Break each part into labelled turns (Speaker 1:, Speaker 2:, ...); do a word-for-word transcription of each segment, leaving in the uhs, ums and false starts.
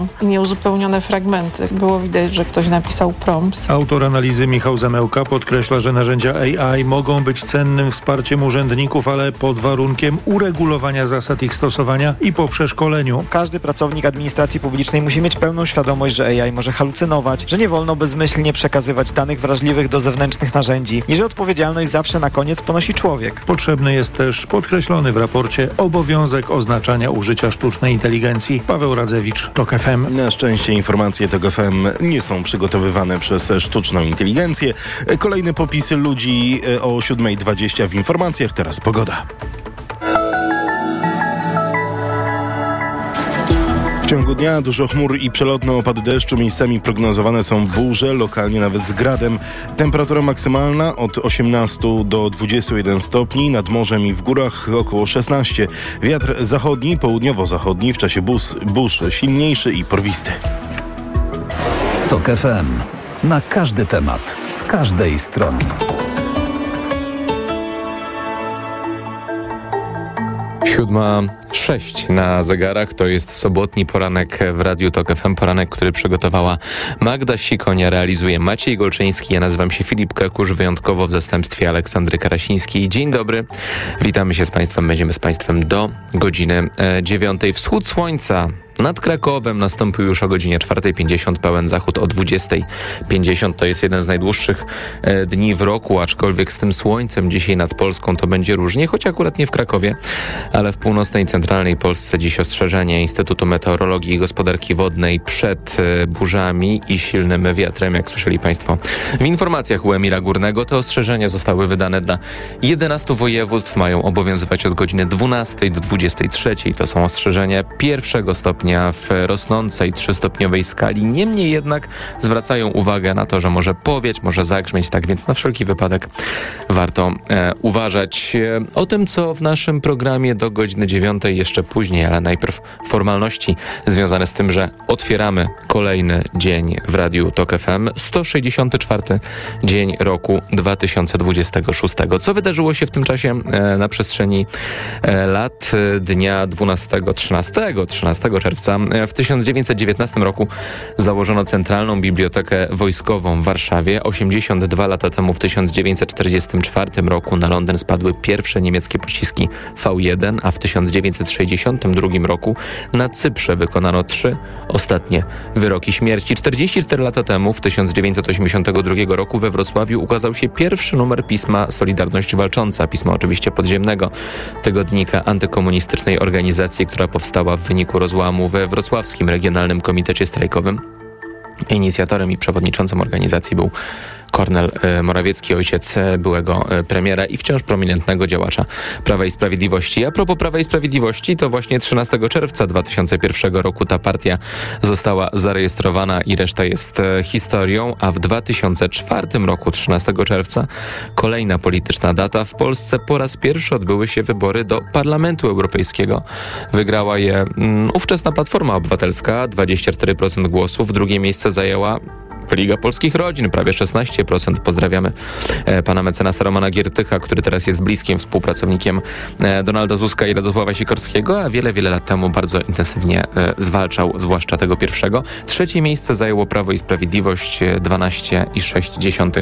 Speaker 1: Nieuzupełnione fragmenty. Było widać, że ktoś napisał prompt.
Speaker 2: Autor analizy Michał Zamełka podkreśla, że narzędzia A I mogą być cennym wsparciem urzędników, ale pod warunkiem uregulowania zasad ich stosowania i po przeszkoleniu.
Speaker 3: Każdy pracownik administracji publicznej musi mieć pełną świadomość, że A I może halucynować, że nie wolno bezmyślnie przekazywać danych wrażliwych do zewnętrznych narzędzi i że odpowiedzialność zawsze na koniec ponosi człowiek.
Speaker 2: Potrzebny jest też podkreślony w raporcie obowiązek oznaczania użycia sztucznej inteligencji. Paweł Radzewicz, TOK F M.
Speaker 4: Na szczęście informacje TOK F M nie są przygotowywane przez sztuczną inteligencję. Kolejne popisy ludzi o siódma dwadzieścia w informacjach. Teraz pogoda. W ciągu dnia dużo chmur i przelotne opady deszczu. Miejscami prognozowane są burze, lokalnie nawet z gradem. Temperatura maksymalna od osiemnastu do dwudziestu jeden stopni. Nad morzem i w górach około szesnaście. Wiatr zachodni, południowo-zachodni w czasie burz, burz silniejszy i porwisty.
Speaker 5: TOK F M. Na każdy temat, z każdej strony.
Speaker 6: Siódma sześć na zegarach. To jest sobotni poranek w Radiu TOK F M. Poranek, który przygotowała Magda Sikonia, realizuje Maciej Golczyński. Ja nazywam się Filip Kakusz, wyjątkowo w zastępstwie Aleksandry Karasińskiej. Dzień dobry. Witamy się z Państwem. Będziemy z Państwem do godziny e, dziewiątej. Wschód słońca nad Krakowem nastąpił już o godzinie czwartej pięćdziesiąt, pełen zachód o dwudziestej pięćdziesiąt. To jest jeden z najdłuższych e, dni w roku, aczkolwiek z tym słońcem dzisiaj nad Polską to będzie różnie, choć akurat nie w Krakowie, ale w północnej i centralnej Polsce dziś ostrzeżenie Instytutu Meteorologii i Gospodarki Wodnej przed e, burzami i silnym wiatrem. Jak słyszeli Państwo w informacjach u Emila Górnego, te ostrzeżenia zostały wydane dla jedenastu województw, mają obowiązywać od godziny dwunastej do dwudziestej trzeciej. To są ostrzeżenia pierwszego stopnia w rosnącej trzystopniowej skali. Niemniej jednak zwracają uwagę na to, że może powieć, może zagrzmieć, tak więc na wszelki wypadek warto e, uważać. E, o tym, co w naszym programie do godziny dziewiątej jeszcze później, ale najpierw formalności związane z tym, że otwieramy kolejny dzień w Radiu TOK F M. sto sześćdziesiąty czwarty dzień roku dwa tysiące dwudziestego szóstego. Co wydarzyło się w tym czasie e, na przestrzeni e, lat e, dnia dwunastego, trzynastego, trzynastego czerwca? W tysiąc dziewięćset dziewiętnastym roku założono Centralną Bibliotekę Wojskową w Warszawie. osiemdziesiąt dwa lata temu, w tysiąc dziewięćset czterdziestym czwartym roku na Londyn spadły pierwsze niemieckie pociski V jeden, a w tysiąc dziewięćset sześćdziesiątym drugim roku na Cyprze wykonano trzy ostatnie wyroki śmierci. czterdzieści cztery lata temu, w tysiąc dziewięćset osiemdziesiątym drugim roku we Wrocławiu ukazał się pierwszy numer pisma Solidarność Walcząca, pisma oczywiście podziemnego tygodnika antykomunistycznej organizacji, która powstała w wyniku rozłamu we Wrocławskim Regionalnym Komitecie Strajkowym. Inicjatorem i przewodniczącym organizacji był Kornel Morawiecki, ojciec byłego premiera i wciąż prominentnego działacza Prawa i Sprawiedliwości. A propos Prawa i Sprawiedliwości, to właśnie trzynastego czerwca dwa tysiące pierwszego roku ta partia została zarejestrowana i reszta jest historią, a w dwa tysiące czwartym roku, trzynastego czerwca, kolejna polityczna data. W Polsce po raz pierwszy odbyły się wybory do Parlamentu Europejskiego. Wygrała je um, ówczesna Platforma Obywatelska, dwadzieścia cztery procent głosów. Drugie miejsce zajęła Liga Polskich Rodzin, prawie szesnaście procent. Pozdrawiamy e, pana mecenasa Romana Giertycha, który teraz jest bliskim współpracownikiem e, Donalda Tuska i Radosława Sikorskiego, a wiele, wiele lat temu bardzo intensywnie e, zwalczał, zwłaszcza tego pierwszego. Trzecie miejsce zajęło Prawo i Sprawiedliwość, dwanaście przecinek sześć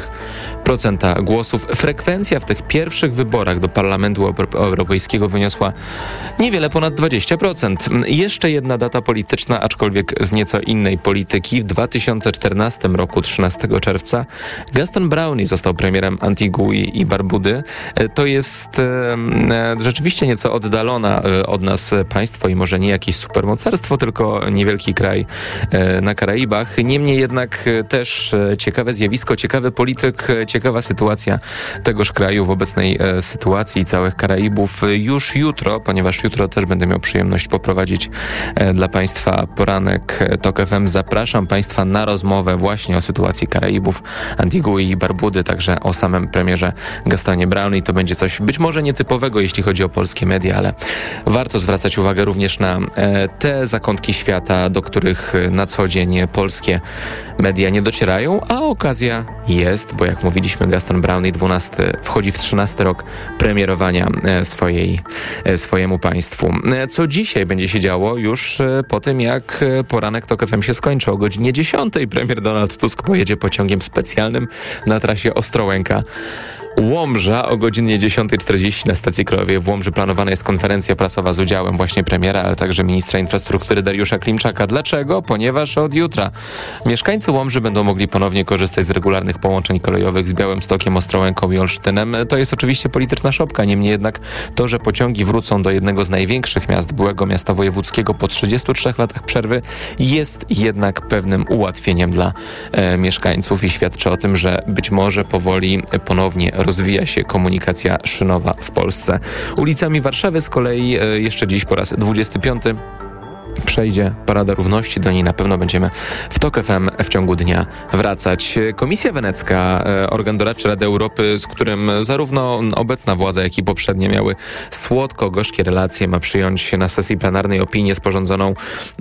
Speaker 6: procent głosów. Frekwencja w tych pierwszych wyborach do Parlamentu Europejskiego wyniosła niewiele ponad dwadzieścia procent. Jeszcze jedna data polityczna, aczkolwiek z nieco innej polityki. W dwa tysiące czternastym roku, trzynastego czerwca, Gaston Brownie został premierem Antigui i Barbudy. To jest e, rzeczywiście nieco oddalona e, od nas państwo i może nie jakieś supermocarstwo, tylko niewielki kraj e, na Karaibach. Niemniej jednak e, też e, ciekawe zjawisko, ciekawy polityk, e, ciekawa sytuacja tegoż kraju w obecnej e, sytuacji całych Karaibów. Już jutro, ponieważ jutro też będę miał przyjemność poprowadzić e, dla Państwa poranek TOK F M. Zapraszam Państwa na rozmowę właśnie o sytuacji Karaibów, Antigui i Barbudy, także o samym premierze Gastonie Brownie. To będzie coś być może nietypowego, jeśli chodzi o polskie media, ale warto zwracać uwagę również na e, te zakątki świata, do których na co dzień polskie media nie docierają, a okazja jest, bo jak mówiliśmy, Gaston Brownie dwunasty wchodzi w trzynasty rok premierowania swojej, swojemu państwu. Co dzisiaj będzie się działo już po tym, jak poranek TOK F M się skończy. O godzinie dziesiątej premier Donald Tusk pojedzie pociągiem specjalnym na trasie Ostrołęka Łomża. O godzinie dziesiąta czterdzieści na stacji kolejowej w Łomży planowana jest konferencja prasowa z udziałem właśnie premiera, ale także ministra infrastruktury Dariusza Klimczaka. Dlaczego? Ponieważ od jutra mieszkańcy Łomży będą mogli ponownie korzystać z regularnych połączeń kolejowych z Białymstokiem, Ostrołęką i Olsztynem. To jest oczywiście polityczna szopka, niemniej jednak to, że pociągi wrócą do jednego z największych miast byłego miasta wojewódzkiego po trzydziestu trzech latach przerwy, jest jednak pewnym ułatwieniem dla e, mieszkańców i świadczy o tym, że być może powoli ponownie rozwija się komunikacja szynowa w Polsce. Ulicami Warszawy z kolei e, jeszcze dziś po raz dwudziesty piąty przejdzie Parada Równości. Do niej na pewno będziemy w TOK F M w ciągu dnia wracać. Komisja Wenecka, organ doradczy Rady Europy, z którym zarówno obecna władza, jak i poprzednie miały słodko-gorzkie relacje, ma przyjąć na sesji plenarnej opinię sporządzoną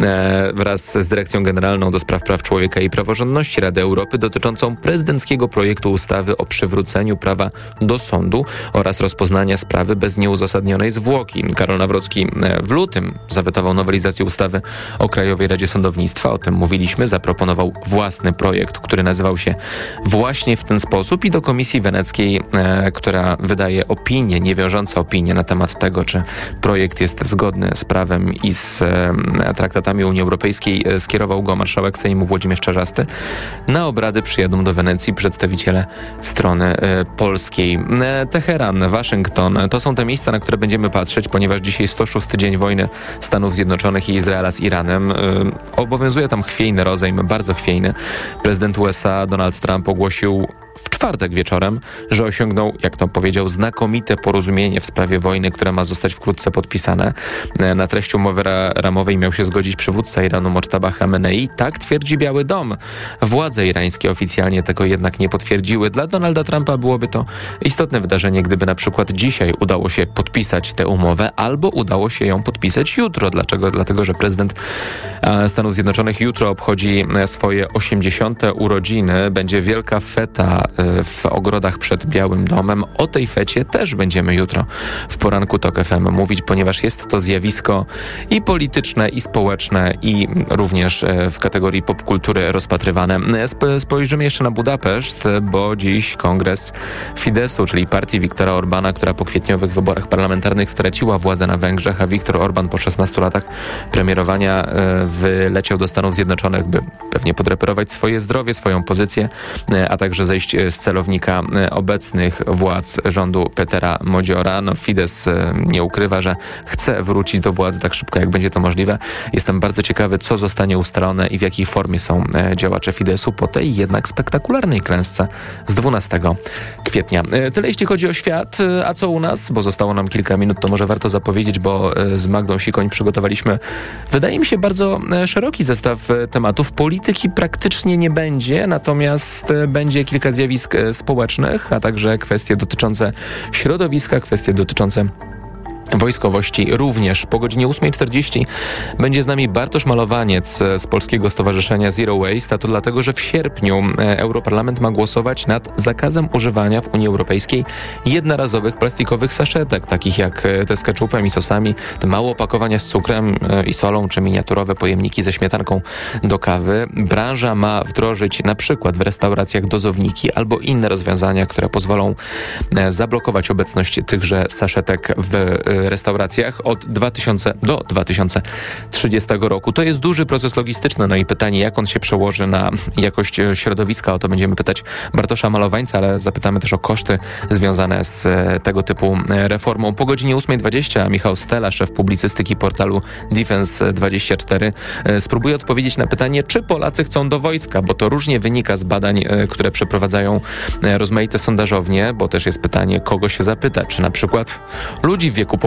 Speaker 6: e, wraz z Dyrekcją Generalną do Spraw Praw Człowieka i Praworządności Rady Europy dotyczącą prezydenckiego projektu ustawy o przywróceniu prawa do sądu oraz rozpoznania sprawy bez nieuzasadnionej zwłoki. Karol Nawrocki w lutym zawetował nowelizację ustawy o Krajowej Radzie Sądownictwa, o tym mówiliśmy, zaproponował własny projekt, który nazywał się właśnie w ten sposób i do Komisji Weneckiej, e, która wydaje opinię, niewiążące opinie na temat tego, czy projekt jest zgodny z prawem i z e, traktatami Unii Europejskiej, e, skierował go marszałek Sejmu Włodzimierz Czarzasty. Na obrady przyjadą do Wenecji przedstawiciele strony e, polskiej. E, Teheran, Waszyngton, to są te miejsca, na które będziemy patrzeć, ponieważ dzisiaj sto szósty dzień wojny Stanów Zjednoczonych i Izraela z Iranem. Obowiązuje tam chwiejny rozejm, bardzo chwiejny. Prezydent U S A Donald Trump ogłosił w czwartek wieczorem, że osiągnął, jak to powiedział, znakomite porozumienie w sprawie wojny, które ma zostać wkrótce podpisane. Na treść umowy ra- ramowej miał się zgodzić przywódca Iranu Moctaba Chamenei. Tak twierdzi Biały Dom. Władze irańskie oficjalnie tego jednak nie potwierdziły. Dla Donalda Trumpa byłoby to istotne wydarzenie, gdyby na przykład dzisiaj udało się podpisać tę umowę, albo udało się ją podpisać jutro. Dlaczego? Dlatego, że prezydent Stanów Zjednoczonych jutro obchodzi swoje osiemdziesiąte urodziny. Będzie wielka feta w ogrodach przed Białym Domem. O tej fecie też będziemy jutro w poranku TOK F M mówić, ponieważ jest to zjawisko i polityczne, i społeczne, i również w kategorii popkultury rozpatrywane. Spojrzymy jeszcze na Budapeszt, bo dziś kongres Fideszu, czyli partii Viktora Orbana, która po kwietniowych wyborach parlamentarnych straciła władzę na Węgrzech, a Viktor Orban po szesnastu latach premierowania wyleciał do Stanów Zjednoczonych, by pewnie podreperować swoje zdrowie, swoją pozycję, a także zejść z celownika obecnych władz rządu Petera Modziora. No, Fidesz nie ukrywa, że chce wrócić do władzy tak szybko, jak będzie to możliwe. Jestem bardzo ciekawy, co zostanie ustalone i w jakiej formie są działacze Fideszu po tej jednak spektakularnej klęsce z dwunastego kwietnia. Tyle jeśli chodzi o świat, a co u nas? Bo zostało nam kilka minut, to może warto zapowiedzieć, bo z Magdą Sikoń przygotowaliśmy, wydaje mi się, bardzo szeroki zestaw tematów. Polityki praktycznie nie będzie, natomiast będzie kilka zjawisk społecznych, a także kwestie dotyczące środowiska, kwestie dotyczące wojskowości również. Po godzinie ósma czterdzieści będzie z nami Bartosz Malowaniec z Polskiego Stowarzyszenia Zero Waste, a to dlatego, że w sierpniu Europarlament ma głosować nad zakazem używania w Unii Europejskiej jednorazowych plastikowych saszetek, takich jak te z ketchupem i sosami, te małe opakowania z cukrem i solą, czy miniaturowe pojemniki ze śmietanką do kawy. Branża ma wdrożyć na przykład w restauracjach dozowniki albo inne rozwiązania, które pozwolą zablokować obecność tychże saszetek w restauracjach od dwa tysiące do dwa tysiące trzydziestego roku. To jest duży proces logistyczny, no i pytanie, jak on się przełoży na jakość środowiska, o to będziemy pytać Bartosza Malowańca, ale zapytamy też o koszty związane z tego typu reformą. Po godzinie ósma dwadzieścia Michał Stela, szef publicystyki portalu Defense dwadzieścia cztery, spróbuje odpowiedzieć na pytanie, czy Polacy chcą do wojska, bo to różnie wynika z badań, które przeprowadzają rozmaite sondażownie, bo też jest pytanie, kogo się zapyta, czy na przykład ludzi w wieku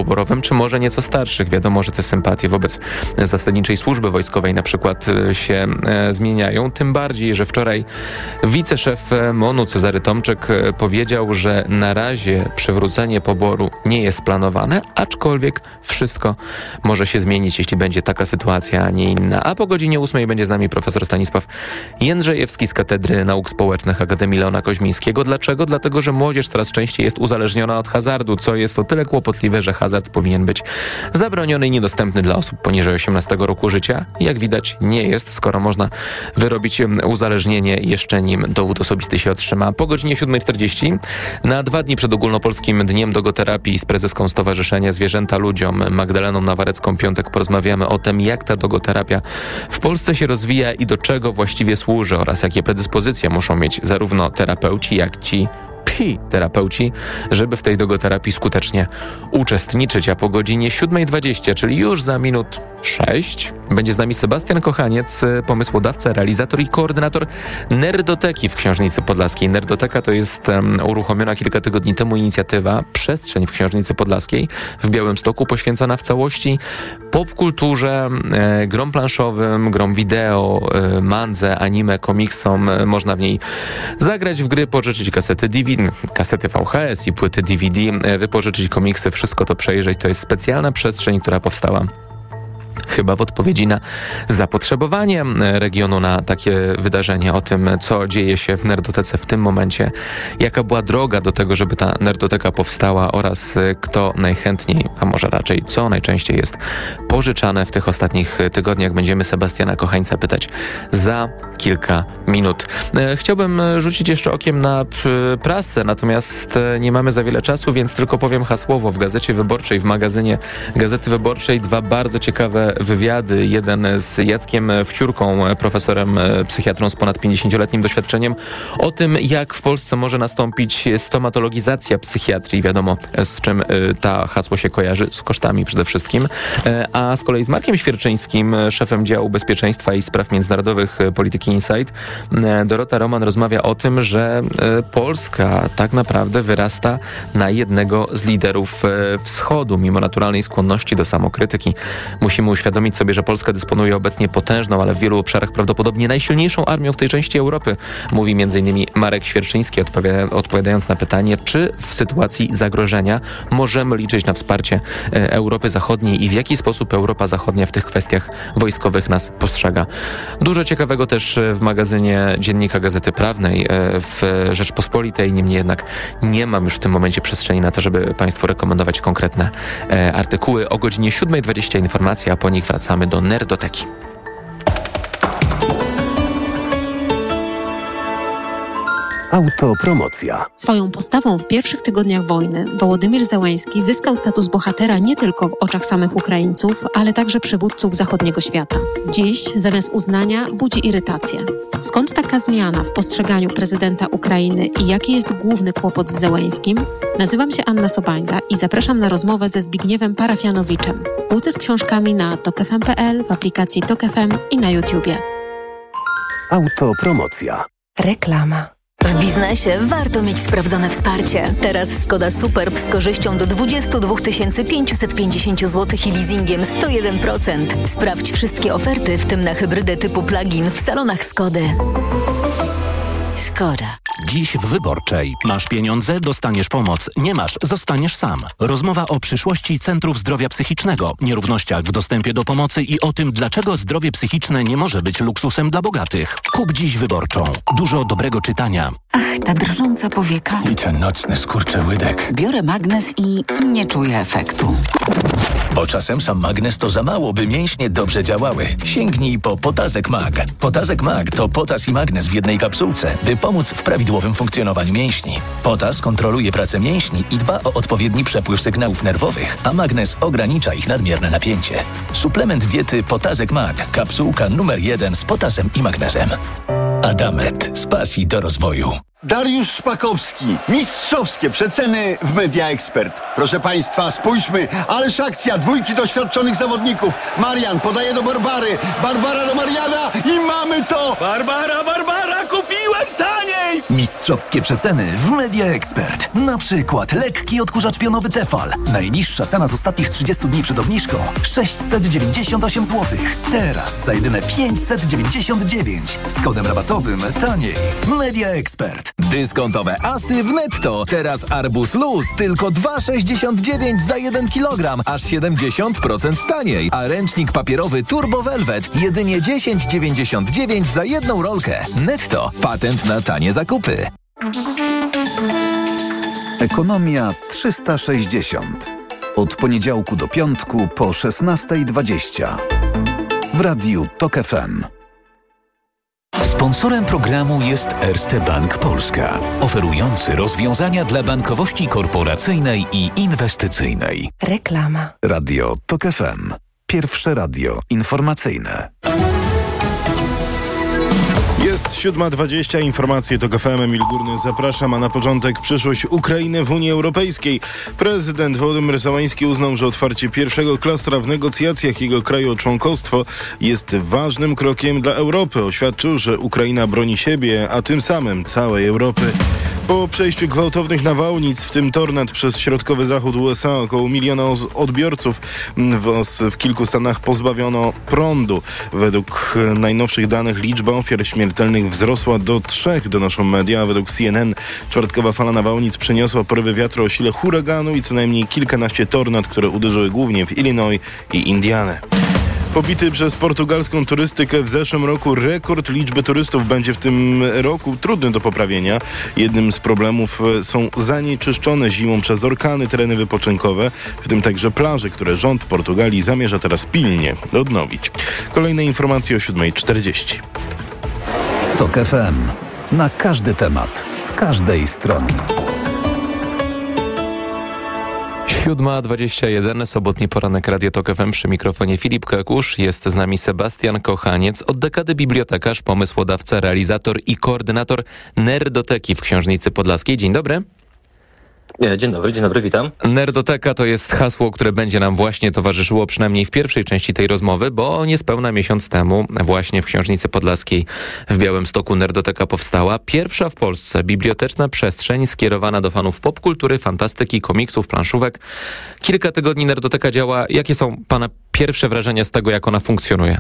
Speaker 6: poborowym, czy może nieco starszych. Wiadomo, że te sympatie wobec zasadniczej służby wojskowej na przykład się e, zmieniają. Tym bardziej, że wczoraj wiceszef M O N-u Cezary Tomczyk powiedział, że na razie przywrócenie poboru nie jest planowane, aczkolwiek wszystko może się zmienić, jeśli będzie taka sytuacja, a nie inna. A po godzinie ósmej będzie z nami profesor Stanisław Jędrzejewski z Katedry Nauk Społecznych Akademii Leona Koźmińskiego. Dlaczego? Dlatego, że młodzież coraz częściej jest uzależniona od hazardu, co jest o tyle kłopotliwe, że hazard powinien być zabroniony i niedostępny dla osób poniżej osiemnastego roku życia. Jak widać, nie jest, skoro można wyrobić uzależnienie, jeszcze nim dowód osobisty się otrzyma. Po godzinie siódmej czterdzieści na dwa dni przed ogólnopolskim Dniem Dogoterapii z prezeską Stowarzyszenia Zwierzęta Ludziom Magdaleną Nawarecką-Piątek porozmawiamy o tym, jak ta dogoterapia w Polsce się rozwija i do czego właściwie służy oraz jakie predyspozycje muszą mieć zarówno terapeuci, jak ci psi terapeuci, żeby w tej dogoterapii skutecznie uczestniczyć. A po godzinie siódmej dwadzieścia, czyli już za minut sześć, będzie z nami Sebastian Kochaniec, pomysłodawca, realizator i koordynator Nerdoteki w Książnicy Podlaskiej. Nerdoteka to jest um, uruchomiona kilka tygodni temu inicjatywa, przestrzeń w Książnicy Podlaskiej w Białymstoku, poświęcona w całości popkulturze, e, grom planszowym, grom wideo, e, mandze, anime, komiksom. E, można w niej zagrać w gry, pożyczyć kasety D V D, kasety V H S i płyty D V D, e, wypożyczyć komiksy, wszystko to przejrzeć. To jest specjalna przestrzeń, która powstała chyba w odpowiedzi na zapotrzebowanie regionu na takie wydarzenie, o tym, co dzieje się w Nerdotece w tym momencie, jaka była droga do tego, żeby ta Nerdoteka powstała oraz kto najchętniej, a może raczej co najczęściej jest pożyczane w tych ostatnich tygodniach. Będziemy Sebastiana Kochańca pytać za kilka minut. Chciałbym rzucić jeszcze okiem na prasę, natomiast nie mamy za wiele czasu, więc tylko powiem hasłowo. W Gazecie Wyborczej, w magazynie Gazety Wyborczej dwa bardzo ciekawe wywiady. Jeden z Jackiem Wciórką, profesorem psychiatrą z ponad pięćdziesięcioletnim doświadczeniem, o tym, jak w Polsce może nastąpić stomatologizacja psychiatrii. Wiadomo, z czym ta hasło się kojarzy, z kosztami przede wszystkim. A z kolei z Markiem Świerczyńskim, szefem działu bezpieczeństwa i spraw międzynarodowych Polityki Insight, Dorota Roman rozmawia o tym, że Polska tak naprawdę wyrasta na jednego z liderów wschodu, mimo naturalnej skłonności do samokrytyki. Musimy uświadomić sobie, że Polska dysponuje obecnie potężną, ale w wielu obszarach prawdopodobnie najsilniejszą armią w tej części Europy, mówi między innymi Marek Świerczyński, odpowiadając na pytanie, czy w sytuacji zagrożenia możemy liczyć na wsparcie Europy Zachodniej i w jaki sposób Europa Zachodnia w tych kwestiach wojskowych nas postrzega. Dużo ciekawego też w magazynie Dziennika Gazety Prawnej w Rzeczpospolitej, niemniej jednak nie mam już w tym momencie przestrzeni na to, żeby Państwu rekomendować konkretne artykuły. O godzinie siódmej dwadzieścia informacja, a po nich wracamy do Nerdoteki.
Speaker 7: Autopromocja.
Speaker 8: Swoją postawą w pierwszych tygodniach wojny Wołodymyr Zełenski zyskał status bohatera nie tylko w oczach samych Ukraińców, ale także przywódców zachodniego świata. Dziś zamiast uznania budzi irytację. Skąd taka zmiana w postrzeganiu prezydenta Ukrainy i jaki jest główny kłopot z Zełenskim? Nazywam się Anna Sobańda i zapraszam na rozmowę ze Zbigniewem Parafianowiczem w półce z książkami na tok f m kropka p l, w aplikacji Tok F M i na YouTubie.
Speaker 7: Autopromocja.
Speaker 9: Reklama. W biznesie warto mieć sprawdzone wsparcie. Teraz Skoda Superb z korzyścią do dwadzieścia dwa tysiące pięćset pięćdziesiąt złotych i leasingiem sto jeden procent. Sprawdź wszystkie oferty, w tym na hybrydę typu plug-in w salonach Skody. Skoda.
Speaker 7: Dziś w Wyborczej. Masz pieniądze, dostaniesz pomoc. Nie masz, zostaniesz sam. Rozmowa o przyszłości centrów zdrowia psychicznego, nierównościach w dostępie do pomocy i o tym, dlaczego zdrowie psychiczne nie może być luksusem dla bogatych. Kup dziś Wyborczą. Dużo dobrego czytania.
Speaker 10: Ach, ta drżąca powieka.
Speaker 11: I ten nocny skurczy łydek.
Speaker 10: Biorę magnes i nie czuję efektu.
Speaker 11: Bo czasem sam magnes to za mało, by mięśnie dobrze działały. Sięgnij po Potazek Mag. Potazek Mag to potas i magnes w jednej kapsułce, by pomóc w prawidłowym funkcjonowaniu mięśni. Potas kontroluje pracę mięśni i dba o odpowiedni przepływ sygnałów nerwowych, a magnes ogranicza ich nadmierne napięcie. Suplement diety Potazek Mag. Kapsułka numer jeden z potasem i magnezem. Adamet. Z pasji do rozwoju.
Speaker 12: Dariusz Szpakowski. Mistrzowskie przeceny w Media Expert. Proszę Państwa, spójrzmy, ależ akcja, dwójki doświadczonych zawodników. Marian podaje do Barbary, Barbara do Mariana i mamy to!
Speaker 13: Barbara, Barbara, kupiłem taniej! Mistrzowskie przeceny w Media Expert. Na przykład lekki odkurzacz pionowy Tefal. Najniższa cena z ostatnich trzydziestu dni przed obniżką sześćset dziewięćdziesiąt osiem złotych. Teraz za jedyne pięćset dziewięćdziesiąt dziewięć. Z kodem rabatowym taniej. Media Expert.
Speaker 14: Dyskontowe asy w Netto. Teraz arbuz luz tylko dwa sześćdziesiąt dziewięć za jeden kilogram, aż siedemdziesiąt procent taniej. A ręcznik papierowy Turbo Velvet jedynie dziesięć dziewięćdziesiąt dziewięć za jedną rolkę. Netto. Patent na tanie zakupy.
Speaker 5: Ekonomia trzysta sześćdziesiąt. Od poniedziałku do piątku po szesnasta dwadzieścia. W Radiu Tok F M.
Speaker 7: Sponsorem programu jest Erste Bank Polska, oferujący rozwiązania dla bankowości korporacyjnej i inwestycyjnej.
Speaker 15: Reklama.
Speaker 5: Radio Tok F M. Pierwsze radio informacyjne.
Speaker 4: Jest siódma dwadzieścia, informacje to K F M, Emil Górny, zapraszam, a na początek przyszłość Ukrainy w Unii Europejskiej. Prezydent Wołodymyr Zełański uznał, że otwarcie pierwszego klastra w negocjacjach jego kraju o członkostwo jest ważnym krokiem dla Europy. Oświadczył, że Ukraina broni siebie, a tym samym całej Europy. Po przejściu gwałtownych nawałnic, w tym tornad przez środkowy zachód U S A, około miliona odbiorców w, w kilku stanach pozbawiono prądu. Według najnowszych danych liczba ofiar śmiertelnych wzrosła do trzech, donoszą media, a według C N N czwartkowa fala nawałnic przeniosła porywy wiatru o sile huraganu i co najmniej kilkanaście tornad, które uderzyły głównie w Illinois i Indianę. Pobity przez portugalską turystykę w zeszłym roku rekord liczby turystów będzie w tym roku trudny do poprawienia. Jednym z problemów są zanieczyszczone zimą przez orkany tereny wypoczynkowe, w tym także plaże, które rząd Portugalii zamierza teraz pilnie odnowić. Kolejne informacje o siódma czterdzieści.
Speaker 5: Tok F M. Na każdy temat, z każdej strony.
Speaker 6: siódma dwadzieścia jeden, sobotni poranek Radio Tok F M, przy mikrofonie Filip Kakusz. Jest z nami Sebastian Kochaniec, od dekady bibliotekarz, pomysłodawca, realizator i koordynator Nerdoteki w Książnicy Podlaskiej. Dzień dobry.
Speaker 16: Dzień dobry, dzień dobry, witam.
Speaker 6: Nerdoteka to jest hasło, które będzie nam właśnie towarzyszyło przynajmniej w pierwszej części tej rozmowy, bo niespełna miesiąc temu właśnie w Książnicy Podlaskiej w Białymstoku Nerdoteka powstała. Pierwsza w Polsce biblioteczna przestrzeń skierowana do fanów popkultury, fantastyki, komiksów, planszówek. Kilka tygodni Nerdoteka działa. Jakie są pana pierwsze wrażenia z tego, jak ona funkcjonuje?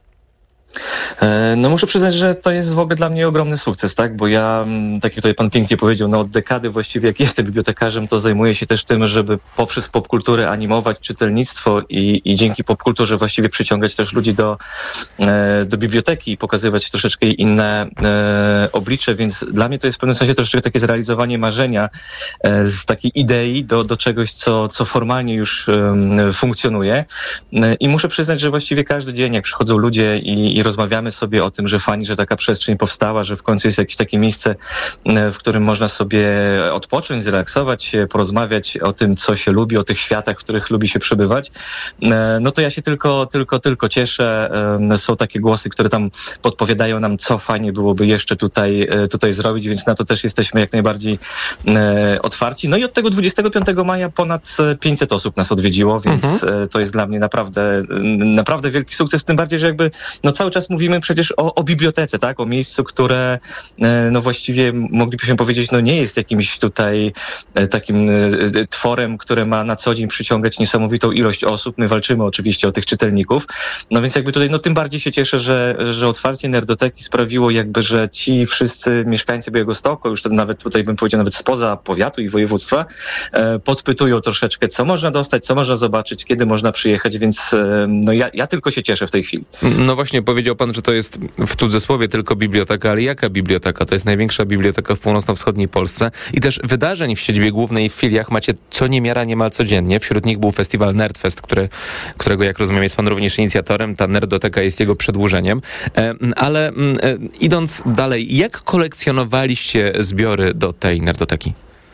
Speaker 16: No muszę przyznać, że to jest w ogóle dla mnie ogromny sukces, tak? Bo ja, tak jak tutaj pan pięknie powiedział, no od dekady właściwie jak jestem bibliotekarzem, to zajmuję się też tym, żeby poprzez popkulturę animować czytelnictwo i, i dzięki popkulturze właściwie przyciągać też ludzi do, do biblioteki i pokazywać troszeczkę inne e, oblicze, więc dla mnie to jest w pewnym sensie troszeczkę takie zrealizowanie marzenia e, z takiej idei do, do czegoś, co, co formalnie już e, funkcjonuje. E, I muszę przyznać, że właściwie każdy dzień, jak przychodzą ludzie i, i rozmawiamy sobie o tym, że fajnie, że taka przestrzeń powstała, że w końcu jest jakieś takie miejsce, w którym można sobie odpocząć, zrelaksować się, porozmawiać o tym, co się lubi, o tych światach, w których lubi się przebywać, no to ja się tylko, tylko, tylko cieszę. Są takie głosy, które tam podpowiadają nam, co fajnie byłoby jeszcze tutaj, tutaj zrobić, więc na to też jesteśmy jak najbardziej otwarci. No i od tego dwudziestego piątego maja ponad pięćset osób nas odwiedziło, więc mhm. to jest dla mnie naprawdę, naprawdę wielki sukces, tym bardziej, że jakby no cały czas mówimy przecież o, o bibliotece, tak? O miejscu, które no właściwie moglibyśmy powiedzieć, no nie jest jakimś tutaj takim tworem, które ma na co dzień przyciągać niesamowitą ilość osób. My walczymy oczywiście o tych czytelników. No więc jakby tutaj, no tym bardziej się cieszę, że, że otwarcie Nerdoteki sprawiło jakby, że ci wszyscy mieszkańcy Białegostoku, już to nawet tutaj bym powiedział nawet spoza powiatu i województwa, podpytują troszeczkę, co można dostać, co można zobaczyć, kiedy można przyjechać, więc no ja, ja tylko się cieszę w tej chwili.
Speaker 6: No właśnie, powiedział pan, że to jest w cudzysłowie tylko biblioteka, ale jaka biblioteka? To jest największa biblioteka w północno-wschodniej Polsce i też wydarzeń w siedzibie głównej i w filiach macie co niemiara niemal codziennie. Wśród nich był festiwal Nerdfest, który, którego, jak rozumiem, jest pan również inicjatorem. Ta Nerdoteka jest jego przedłużeniem. E, ale e, idąc dalej, jak kolekcjonowaliście zbiory do tej Nerdoteki?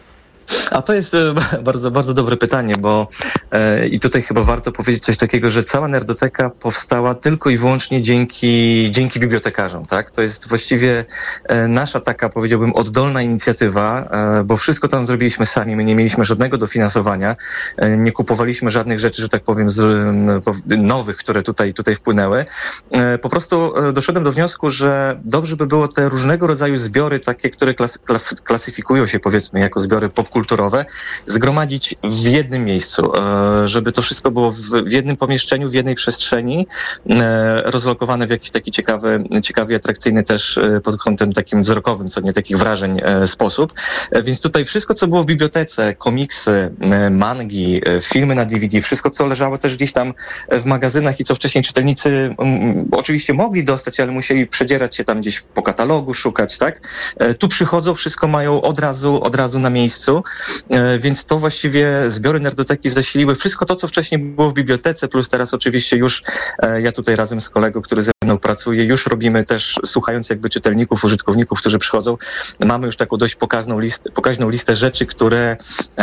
Speaker 16: A to jest e, bardzo, bardzo dobre pytanie, bo e, i tutaj chyba warto powiedzieć coś takiego, że cała Nerdoteka powstała tylko i wyłącznie dzięki, dzięki bibliotekarzom, tak? To jest właściwie e, nasza taka, powiedziałbym, oddolna inicjatywa, e, bo wszystko tam zrobiliśmy sami, my nie mieliśmy żadnego dofinansowania, e, nie kupowaliśmy żadnych rzeczy, że tak powiem, z, e, nowych, które tutaj, tutaj wpłynęły. E, po prostu e, doszedłem do wniosku, że dobrze by było te różnego rodzaju zbiory, takie, które klas, klasyfikują się, powiedzmy, jako zbiory popkulturowe, zgromadzić w jednym miejscu, żeby to wszystko było w jednym pomieszczeniu, w jednej przestrzeni, rozlokowane w jakiś taki ciekawy, ciekawy, atrakcyjny też pod kątem takim wzrokowym, co nie takich wrażeń sposób. Więc tutaj wszystko, co było w bibliotece, komiksy, mangi, filmy na D V D, wszystko, co leżało też gdzieś tam w magazynach i co wcześniej czytelnicy um, oczywiście mogli dostać, ale musieli przedzierać się tam gdzieś po katalogu, szukać, tak? Tu przychodzą, wszystko mają od razu, od razu na miejscu, więc to właściwie zbiory Nerdoteki zasiliły wszystko to, co wcześniej było w bibliotece, plus teraz oczywiście już ja tutaj razem z kolegą, który ze mną pracuje, już robimy też, słuchając jakby czytelników, użytkowników, którzy przychodzą, mamy już taką dość pokaźną listę, pokaźną listę rzeczy, które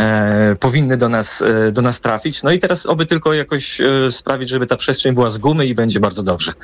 Speaker 16: e, powinny do nas, e, do nas trafić. No i teraz oby tylko jakoś e, sprawić, żeby ta przestrzeń była z gumy i będzie bardzo dobrze.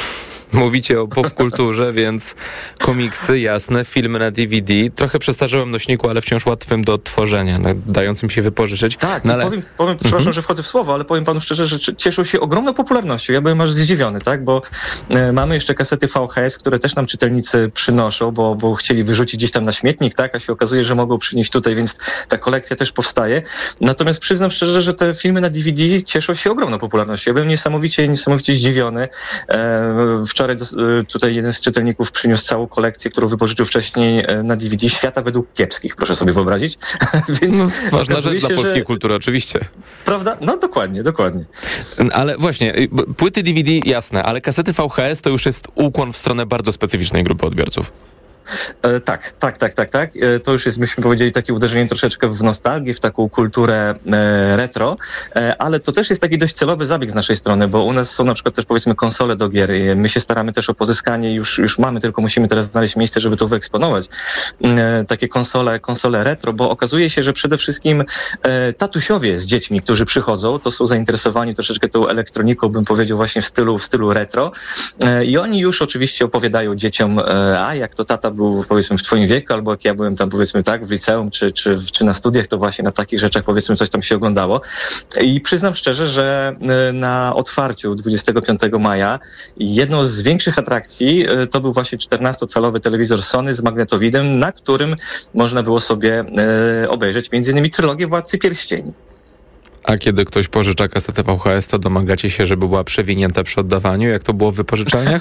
Speaker 6: Mówicie o popkulturze, więc komiksy, jasne, filmy na D V D, trochę przestarzałym nośniku, ale wciąż łatwym do odtworzenia, no, dającym się wypożyczyć.
Speaker 16: Tak,
Speaker 6: no, ale...
Speaker 16: powiem, powiem mhm. przepraszam, że wchodzę w słowo, ale powiem panu szczerze, że cieszą się ogromną popularnością. Ja byłem aż zdziwiony, tak, bo e, mamy jeszcze kasety V H S, które też nam czytelnicy przynoszą, bo, bo chcieli wyrzucić gdzieś tam na śmietnik, tak, a się okazuje, że mogą przynieść tutaj, więc ta kolekcja też powstaje. Natomiast przyznam szczerze, że te filmy na D V D cieszą się ogromną popularnością. Ja byłem niesamowicie, niesamowicie zdziwiony. E, Wczoraj do, tutaj jeden z czytelników przyniósł całą kolekcję, którą wypożyczył wcześniej na D V D Świata według kiepskich, proszę sobie wyobrazić. Więc
Speaker 6: no, ważna rzecz
Speaker 16: się,
Speaker 6: dla polskiej
Speaker 16: że...
Speaker 6: kultury, oczywiście.
Speaker 16: Prawda? No dokładnie, dokładnie.
Speaker 6: Ale właśnie, płyty D V D jasne, ale kasety V H S to już jest ukłon w stronę bardzo specyficznej grupy odbiorców.
Speaker 16: E, tak, tak, tak, tak, tak. E, to już jest, byśmy powiedzieli, takie uderzenie troszeczkę w nostalgię, w taką kulturę e, retro, e, ale to też jest taki dość celowy zabieg z naszej strony, bo u nas są na przykład też, powiedzmy, konsole do gier. My się staramy też o pozyskanie, już, już mamy, tylko musimy teraz znaleźć miejsce, żeby to wyeksponować. E, takie konsole, konsole retro, bo okazuje się, że przede wszystkim e, tatusiowie z dziećmi, którzy przychodzą, to są zainteresowani troszeczkę tą elektroniką, bym powiedział, właśnie w stylu, w stylu retro. E, I oni już oczywiście opowiadają dzieciom, e, a jak to tata był, powiedzmy, w twoim wieku, albo jak ja byłem tam, powiedzmy, tak, w liceum, czy, czy, czy na studiach, to właśnie na takich rzeczach, powiedzmy, coś tam się oglądało. I przyznam szczerze, że na otwarciu dwudziestego piątego maja jedną z większych atrakcji to był właśnie czternastocalowy telewizor Sony z magnetowidem, na którym można było sobie obejrzeć między innymi trylogię Władcy Pierścieni.
Speaker 6: A kiedy ktoś pożycza kasetę V H S, to domagacie się, żeby była przewinięta przy oddawaniu? Jak to było w wypożyczalniach?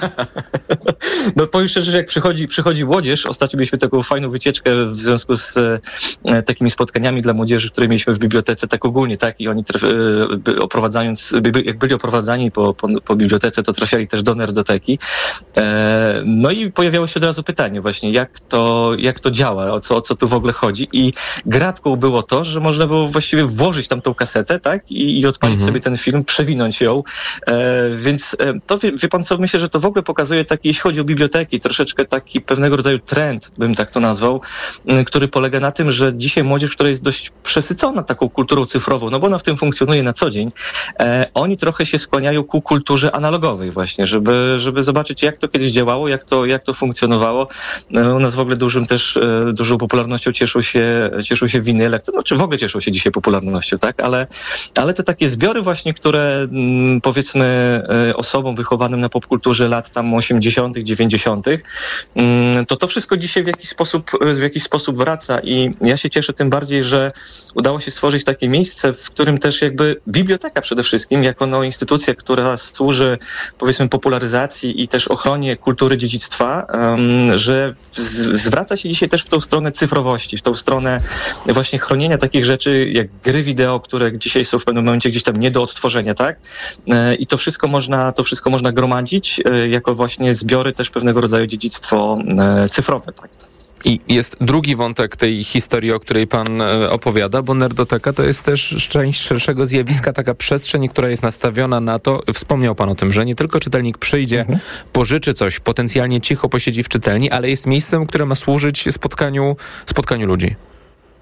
Speaker 16: No powiem szczerze, że jak przychodzi, przychodzi młodzież, ostatnio mieliśmy taką fajną wycieczkę w związku z e, takimi spotkaniami dla młodzieży, które mieliśmy w bibliotece, tak ogólnie, tak, i oni traf, e, oprowadzając, by, jak byli oprowadzani po, po, po bibliotece, to trafiali też do Nerdoteki. E, no i pojawiało się od razu pytanie właśnie, jak to, jak to działa, o co, o co tu w ogóle chodzi, i gratką było to, że można było właściwie włożyć tam tą kasetę, tak, i, i odpalić mhm. sobie ten film, przewinąć ją, e, więc e, to wie, wie pan co, myślę, że to w ogóle pokazuje taki, jeśli chodzi o biblioteki, troszeczkę taki pewnego rodzaju trend, bym tak to nazwał, m, który polega na tym, że dzisiaj młodzież, która jest dość przesycona taką kulturą cyfrową, no bo ona w tym funkcjonuje na co dzień, e, oni trochę się skłaniają ku kulturze analogowej właśnie, żeby, żeby zobaczyć, jak to kiedyś działało, jak to, jak to funkcjonowało. E, u nas w ogóle dużym też, e, dużą popularnością cieszą się, cieszą się winyle, to znaczy w ogóle cieszą się dzisiaj popularnością, tak, ale Ale te takie zbiory właśnie, które m, powiedzmy y, osobom wychowanym na popkulturze lat tam osiemdziesiątych, dziewięćdziesiątych, y, to to wszystko dzisiaj w jakiś sposób, w jakiś sposób wraca i ja się cieszę tym bardziej, że udało się stworzyć takie miejsce, w którym też jakby biblioteka przede wszystkim, jako no, instytucja, która służy, powiedzmy, popularyzacji i też ochronie kultury dziedzictwa, y, że z, zwraca się dzisiaj też w tą stronę cyfrowości, w tą stronę właśnie chronienia takich rzeczy jak gry wideo, które dzisiaj są w pewnym momencie gdzieś tam nie do odtworzenia, tak? I to wszystko można, to wszystko można gromadzić jako właśnie zbiory, też pewnego rodzaju dziedzictwo cyfrowe, tak?
Speaker 6: I jest drugi wątek tej historii, o której pan opowiada, bo Nerdoteka to jest też część szerszego zjawiska, taka przestrzeń, która jest nastawiona na to, wspomniał pan o tym, że nie tylko czytelnik przyjdzie, mhm. pożyczy coś, potencjalnie cicho posiedzi w czytelni, ale jest miejscem, które ma służyć spotkaniu, spotkaniu ludzi.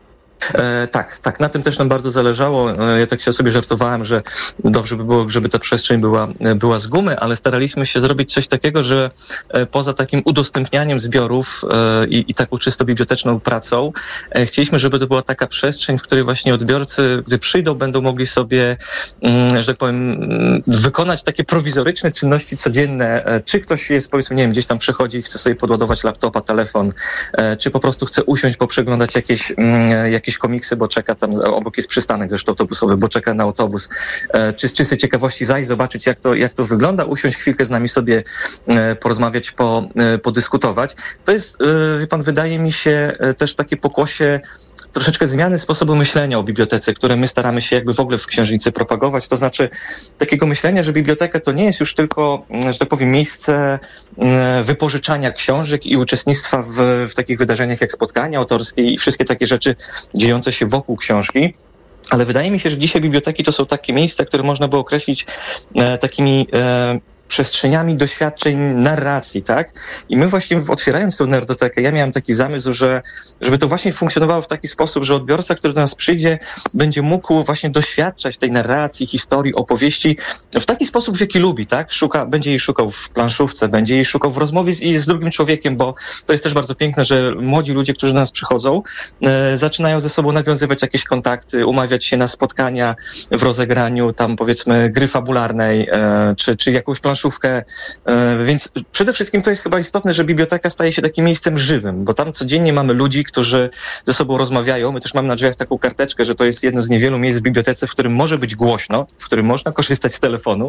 Speaker 16: E, tak, tak, na tym też nam bardzo zależało. E, ja tak się sobie żartowałem, że dobrze by było, żeby ta przestrzeń była, była z gumy, ale staraliśmy się zrobić coś takiego, że e, poza takim udostępnianiem zbiorów e, i, i taką czysto biblioteczną pracą, e, chcieliśmy, żeby to była taka przestrzeń, w której właśnie odbiorcy, gdy przyjdą, będą mogli sobie, mm, że tak powiem, wykonać takie prowizoryczne czynności codzienne. E, czy ktoś jest, powiedzmy, nie wiem, gdzieś tam przychodzi i chce sobie podładować laptopa, telefon, e, czy po prostu chce usiąść, poprzeglądać jakieś, mm, jakieś komiksy, bo czeka tam, obok jest przystanek zresztą autobusowy, bo czeka na autobus, e, czy z czystej ciekawości zajść, zobaczyć jak to, jak to wygląda, usiąść chwilkę z nami sobie e, porozmawiać, po, e, podyskutować. To jest, e, wie pan, wydaje mi się e, też takie pokłosie troszeczkę zmiany sposobu myślenia o bibliotece, które my staramy się jakby w ogóle w księżnicy propagować, to znaczy takiego myślenia, że biblioteka to nie jest już tylko, że tak powiem, miejsce wypożyczania książek i uczestnictwa w, w takich wydarzeniach jak spotkania autorskie i wszystkie takie rzeczy dziejące się wokół książki. Ale wydaje mi się, że dzisiaj biblioteki to są takie miejsca, które można by określić e, takimi e, przestrzeniami doświadczeń, narracji, tak? I my właśnie otwierając tę nerdotekę, ja miałem taki zamysł, że żeby to właśnie funkcjonowało w taki sposób, że odbiorca, który do nas przyjdzie, będzie mógł właśnie doświadczać tej narracji, historii, opowieści w taki sposób, w jaki lubi, tak? Szuka, będzie jej szukał w planszówce, będzie jej szukał w rozmowie z, z drugim człowiekiem, bo to jest też bardzo piękne, że młodzi ludzie, którzy do nas przychodzą, e, zaczynają ze sobą nawiązywać jakieś kontakty, umawiać się na spotkania w rozegraniu tam, powiedzmy, gry fabularnej, e, czy, czy jakąś planszówkę. Więc przede wszystkim to jest chyba istotne, że biblioteka staje się takim miejscem żywym, bo tam codziennie mamy ludzi, którzy ze sobą rozmawiają. My też mamy na drzwiach taką karteczkę, że to jest jedno z niewielu miejsc w bibliotece, w którym może być głośno, w którym można korzystać z telefonu.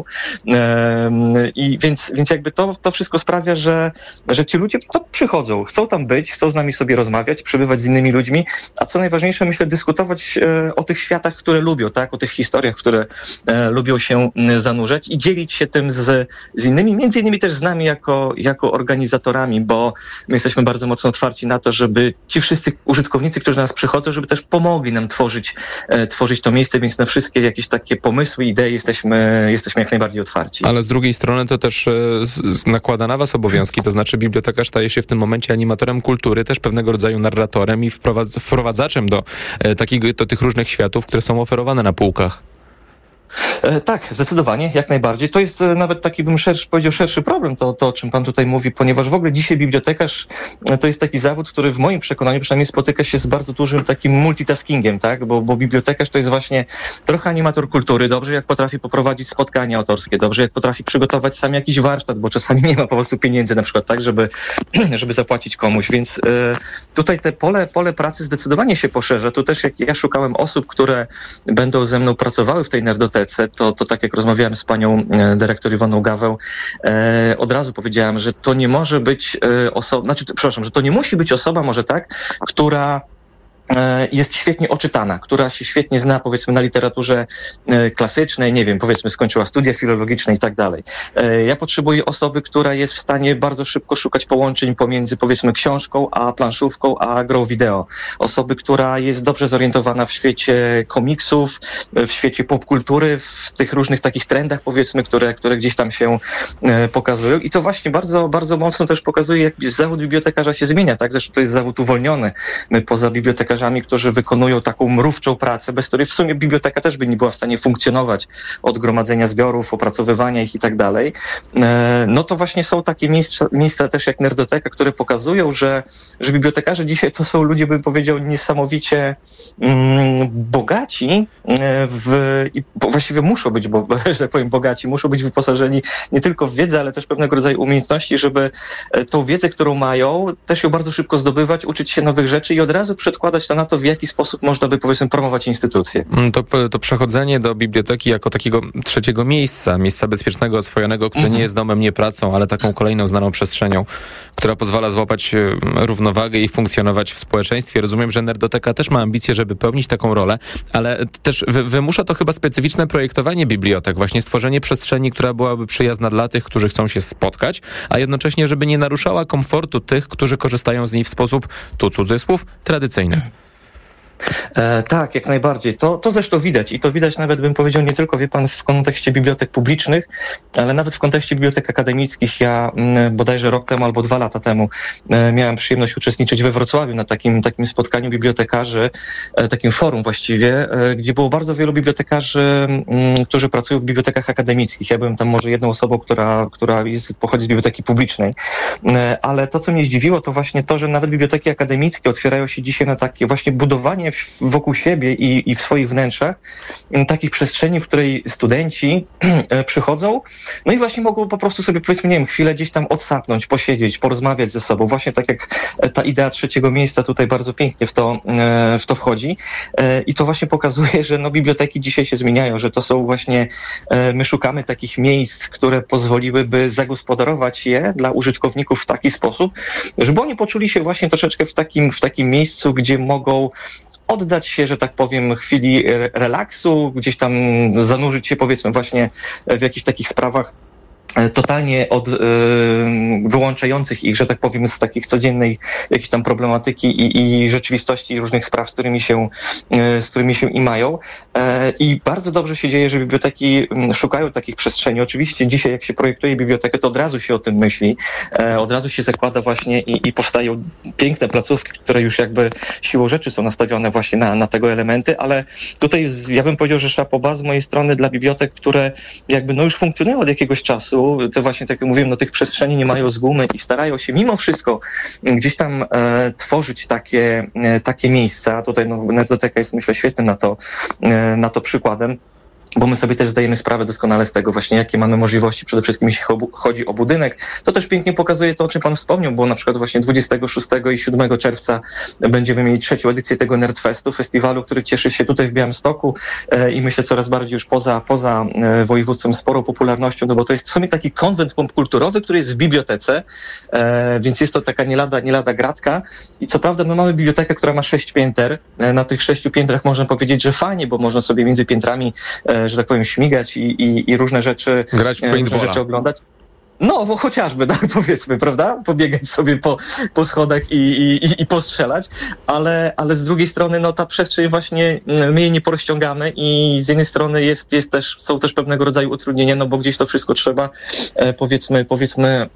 Speaker 16: I więc, więc jakby to, to wszystko sprawia, że, że ci ludzie to przychodzą, chcą tam być, chcą z nami sobie rozmawiać, przebywać z innymi ludźmi, a co najważniejsze, myślę, dyskutować o tych światach, które lubią, tak, o tych historiach, w które lubią się zanurzać i dzielić się tym z z innymi, między innymi też z nami jako, jako organizatorami, bo my jesteśmy bardzo mocno otwarci na to, żeby ci wszyscy użytkownicy, którzy do nas przychodzą, żeby też pomogli nam tworzyć, e, tworzyć to miejsce, więc na wszystkie jakieś takie pomysły, idee jesteśmy, jesteśmy jak najbardziej otwarci.
Speaker 6: Ale z drugiej strony to też e, z, nakłada na was obowiązki, to znaczy bibliotekarz staje się w tym momencie animatorem kultury, też pewnego rodzaju narratorem i wprowadz, wprowadzaczem do, e, takich, do tych różnych światów, które są oferowane na półkach.
Speaker 16: E, tak, zdecydowanie, jak najbardziej. To jest e, nawet taki, bym szerszy, powiedział, szerszy problem, to, to o czym pan tutaj mówi, ponieważ w ogóle dzisiaj bibliotekarz e, to jest taki zawód, który w moim przekonaniu przynajmniej spotyka się z bardzo dużym takim multitaskingiem, tak, bo, bo bibliotekarz to jest właśnie trochę animator kultury, dobrze jak potrafi poprowadzić spotkania autorskie, dobrze jak potrafi przygotować sam jakiś warsztat, bo czasami nie ma po prostu pieniędzy na przykład, tak, żeby, żeby zapłacić komuś, więc e, tutaj te pole, pole pracy zdecydowanie się poszerza. Tu też jak ja szukałem osób, które będą ze mną pracowały w tej nerdotece, To, to tak jak rozmawiałem z panią e, dyrektor Iwoną Gaweł, e, od razu powiedziałem, że to nie może być e, osoba, znaczy, przepraszam, że to nie musi być osoba może tak, która jest świetnie oczytana, która się świetnie zna, powiedzmy, na literaturze klasycznej, nie wiem, powiedzmy, skończyła studia filologiczne i tak dalej. Ja potrzebuję osoby, która jest w stanie bardzo szybko szukać połączeń pomiędzy, powiedzmy, książką, a planszówką, a grą wideo. Osoby, która jest dobrze zorientowana w świecie komiksów, w świecie popkultury, w tych różnych takich trendach, powiedzmy, które, które gdzieś tam się pokazują. I to właśnie bardzo, bardzo mocno też pokazuje, jak zawód bibliotekarza się zmienia, tak? Zresztą to jest zawód uwolniony. My poza bibliotekarzami, którzy wykonują taką mrówczą pracę, bez której w sumie biblioteka też by nie była w stanie funkcjonować, od gromadzenia zbiorów, opracowywania ich i tak dalej, no to właśnie są takie miejsca, miejsca też jak Nerdoteka, które pokazują, że, że bibliotekarze dzisiaj to są ludzie, bym powiedział, niesamowicie mm, bogaci w, i właściwie muszą być, bo, że tak powiem, bogaci, muszą być wyposażeni nie tylko w wiedzę, ale też pewnego rodzaju umiejętności, żeby tą wiedzę, którą mają, też ją bardzo szybko zdobywać, uczyć się nowych rzeczy i od razu przedkładać to na to, w jaki sposób można by, powiedzmy, promować instytucje.
Speaker 6: To, to przechodzenie do biblioteki jako takiego trzeciego miejsca, miejsca bezpiecznego, oswojonego, które mhm. nie jest domem, nie pracą, ale taką kolejną znaną przestrzenią, która pozwala złapać równowagę i funkcjonować w społeczeństwie. Rozumiem, że Nerdoteka też ma ambicje, żeby pełnić taką rolę, ale też wy, wymusza to chyba specyficzne projektowanie bibliotek, właśnie stworzenie przestrzeni, która byłaby przyjazna dla tych, którzy chcą się spotkać, a jednocześnie, żeby nie naruszała komfortu tych, którzy korzystają z niej w sposób, tu cudzysłów, tradycyjny.
Speaker 16: E, tak, jak najbardziej. To, to zresztą widać i to widać nawet, bym powiedział, nie tylko, wie pan, w kontekście bibliotek publicznych, ale nawet w kontekście bibliotek akademickich. Ja m, bodajże rok temu albo dwa lata temu e, miałem przyjemność uczestniczyć we Wrocławiu na takim, takim spotkaniu bibliotekarzy, e, takim forum właściwie, e, gdzie było bardzo wielu bibliotekarzy, m, którzy pracują w bibliotekach akademickich. Ja byłem tam może jedną osobą, która, która jest, pochodzi z biblioteki publicznej, e, ale to, co mnie zdziwiło, to właśnie to, że nawet biblioteki akademickie otwierają się dzisiaj na takie właśnie budowanie wokół siebie i, i w swoich wnętrzach takich przestrzeni, w której studenci przychodzą, no i właśnie mogą po prostu sobie, powiedzmy, nie wiem, chwilę gdzieś tam odsapnąć, posiedzieć, porozmawiać ze sobą. Właśnie tak jak ta idea trzeciego miejsca tutaj bardzo pięknie w to, w to wchodzi. I to właśnie pokazuje, że no, biblioteki dzisiaj się zmieniają, że to są właśnie, my szukamy takich miejsc, które pozwoliłyby zagospodarować je dla użytkowników w taki sposób, żeby oni poczuli się właśnie troszeczkę w takim, w takim miejscu, gdzie mogą oddać się, że tak powiem, chwili relaksu, gdzieś tam zanurzyć się, powiedzmy, właśnie w jakichś takich sprawach totalnie od, y, wyłączających ich, że tak powiem, z takich codziennej jakiejś tam problematyki i, i rzeczywistości i różnych spraw, z którymi się, y, z którymi się imają. E, I bardzo dobrze się dzieje, że biblioteki szukają takich przestrzeni. Oczywiście dzisiaj, jak się projektuje bibliotekę, to od razu się o tym myśli, e, od razu się zakłada właśnie i, i powstają piękne placówki, które już jakby siłą rzeczy są nastawione właśnie na, na tego elementy, ale tutaj ja bym powiedział, że szapoba z mojej strony dla bibliotek, które jakby no już funkcjonują od jakiegoś czasu, te właśnie, tak jak mówiłem, no tych przestrzeni nie mają z gumy i starają się mimo wszystko gdzieś tam e, tworzyć takie, e, takie miejsca. Tutaj no, Nerdoteka jest, myślę, świetnym na to, e, na to przykładem, bo my sobie też zdajemy sprawę doskonale z tego właśnie, jakie mamy możliwości, przede wszystkim jeśli chodzi o budynek. To też pięknie pokazuje to, o czym pan wspomniał, bo na przykład właśnie dwudziestego szóstego i siódmego czerwca będziemy mieli trzecią edycję tego Nerdfestu, festiwalu, który cieszy się tutaj w Białymstoku e, i myślę coraz bardziej już poza, poza e, województwem sporą popularnością, no bo to jest w sumie taki konwent popkulturowy, który jest w bibliotece, e, więc jest to taka nie lada, nie lada gratka i co prawda my mamy bibliotekę, która ma sześć pięter. E, na tych sześciu piętrach można powiedzieć, że fajnie, bo można sobie między piętrami e, że tak powiem, śmigać i, i, i różne rzeczy,
Speaker 6: grać w
Speaker 16: różne rzeczy oglądać. No, bo chociażby, tak powiedzmy, prawda? Pobiegać sobie po, po schodach i, i, i postrzelać, ale, ale z drugiej strony, no ta przestrzeń właśnie, my jej nie porozciągamy i z jednej strony jest, jest też, są też pewnego rodzaju utrudnienia, no bo gdzieś to wszystko trzeba, e, powiedzmy, powiedzmy, e,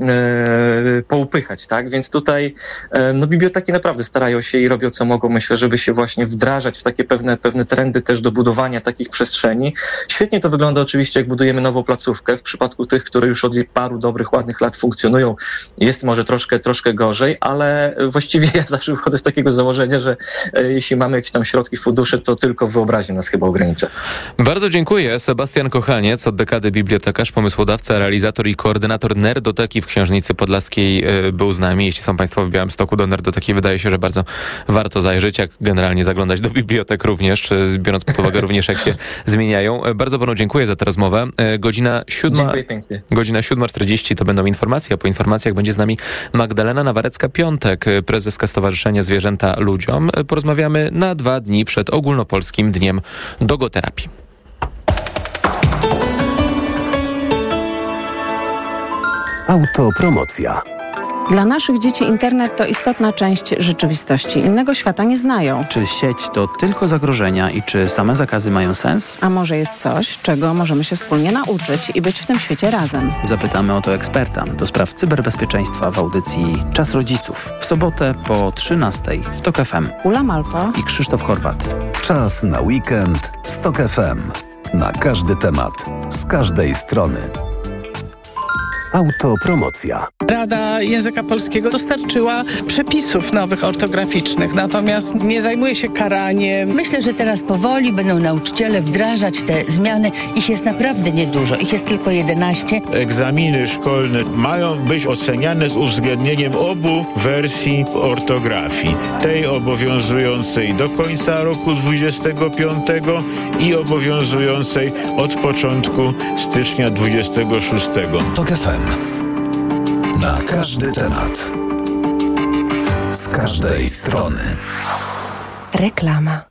Speaker 16: poupychać, tak? Więc tutaj, e, no biblioteki naprawdę starają się i robią co mogą, myślę, żeby się właśnie wdrażać w takie pewne, pewne trendy też do budowania takich przestrzeni. Świetnie to wygląda oczywiście, jak budujemy nową placówkę. W przypadku tych, które już od paru do dobrych, ładnych lat funkcjonują. Jest może troszkę, troszkę gorzej, ale właściwie ja zawsze wychodzę z takiego założenia, że e, jeśli mamy jakieś tam środki, fundusze, to tylko wyobraźnia nas chyba ogranicza.
Speaker 6: Bardzo dziękuję. Sebastian Kochaniec, od dekady bibliotekarz, pomysłodawca, realizator i koordynator Nerdoteki w Książnicy Podlaskiej e, był z nami. Jeśli są państwo w Białymstoku, do Nerdoteki wydaje się, że bardzo warto zajrzeć, jak generalnie zaglądać do bibliotek również, e, biorąc pod uwagę również, jak się zmieniają. E, bardzo panu dziękuję za tę rozmowę. E, godzina siódma.
Speaker 16: Dziękuję pięknie.
Speaker 6: Godzina siódma czterdzieści to będą informacje, a po informacjach będzie z nami Magdalena Nawarecka-Piątek, prezeska Stowarzyszenia Zwierzęta Ludziom. Porozmawiamy na dwa dni przed Ogólnopolskim Dniem Dogoterapii.
Speaker 15: Autopromocja.
Speaker 17: Dla naszych dzieci internet to istotna część rzeczywistości. Innego świata nie znają.
Speaker 18: Czy sieć to tylko zagrożenia i czy same zakazy mają sens?
Speaker 17: A może jest coś, czego możemy się wspólnie nauczyć i być w tym świecie razem?
Speaker 18: Zapytamy o to eksperta do spraw cyberbezpieczeństwa w audycji Czas Rodziców. W sobotę po trzynastej w TOK F M.
Speaker 17: Ula Malko
Speaker 18: i Krzysztof Chorwat.
Speaker 5: Czas na weekend z TOK F M. Na każdy temat, z każdej strony.
Speaker 15: Autopromocja.
Speaker 19: Rada Języka Polskiego dostarczyła przepisów nowych ortograficznych, natomiast nie zajmuje się karaniem.
Speaker 20: Myślę, że teraz powoli będą nauczyciele wdrażać te zmiany. Ich jest naprawdę niedużo, ich jest tylko jedenaście.
Speaker 21: Egzaminy szkolne mają być oceniane z uwzględnieniem obu wersji ortografii. Tej obowiązującej do końca roku dwudziestego piątego i obowiązującej od początku stycznia dwudziestego szóstego.
Speaker 5: TOK F M. Na każdy temat. Z każdej strony.
Speaker 17: Reklama.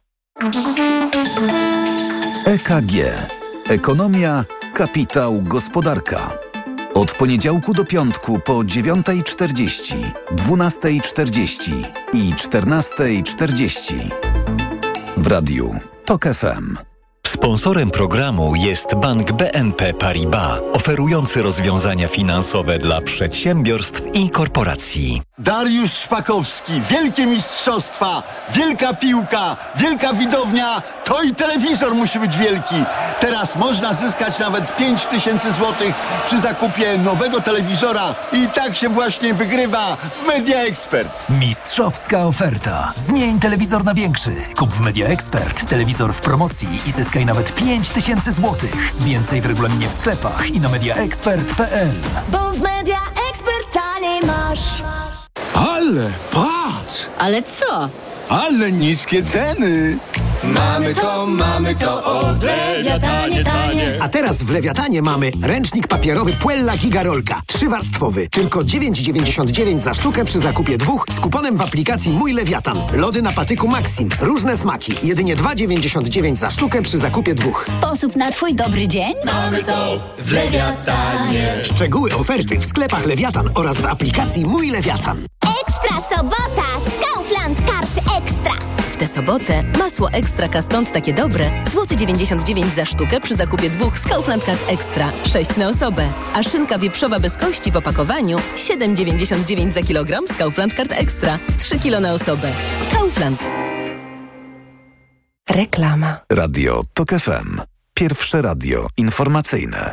Speaker 5: E K G. Ekonomia, kapitał, gospodarka. Od poniedziałku do piątku po dziewiątej czterdzieści, dwunastej czterdzieści i czternastej czterdzieści. w radiu TOK F M.
Speaker 15: Sponsorem programu jest Bank B N P Paribas, oferujący rozwiązania finansowe dla przedsiębiorstw i korporacji.
Speaker 12: Dariusz Szpakowski, wielkie mistrzostwa, wielka piłka, wielka widownia, to i telewizor musi być wielki. Teraz można zyskać nawet pięć tysięcy złotych przy zakupie nowego telewizora i tak się właśnie wygrywa w Media Expert.
Speaker 13: Mistrzowska oferta. Zmień telewizor na większy. Kup w Media Expert telewizor w promocji i zyskaj nawet pięć tysięcy złotych. Więcej w regulaminie w sklepach i na mediaexpert kropka p l.
Speaker 22: Bo w Media Expert taniej masz.
Speaker 23: Ale patrz!
Speaker 22: Ale co?
Speaker 23: Ale niskie ceny!
Speaker 22: Mamy to, mamy to, o w Lewiatanie tanie.
Speaker 24: A teraz w Lewiatanie mamy ręcznik papierowy Puella Gigarolka. Trzywarstwowy. Tylko dziewięć dziewięćdziesiąt dziewięć za sztukę przy zakupie dwóch z kuponem w aplikacji Mój Lewiatan. Lody na patyku Maxim. Różne smaki. Jedynie dwa dziewięćdziesiąt dziewięć za sztukę przy zakupie dwóch.
Speaker 22: Sposób na twój dobry dzień? Mamy to w Lewiatanie.
Speaker 24: Szczegóły oferty w sklepach Lewiatan oraz w aplikacji Mój Lewiatan.
Speaker 22: Ekstra sobota z Kaufland Kart Ekstra.
Speaker 25: W tę sobotę masło Ekstra Kastąd takie dobre, złoty dziewięćdziesiąt dziewięć za sztukę przy zakupie dwóch z Kaufland Card Ekstra, sześć na osobę. A szynka wieprzowa bez kości w opakowaniu siedem dziewięćdziesiąt dziewięć za kilogram z Kaufland Card Ekstra, trzy kilo na osobę. Kaufland.
Speaker 5: Reklama. Radio TOK F M. Pierwsze radio informacyjne.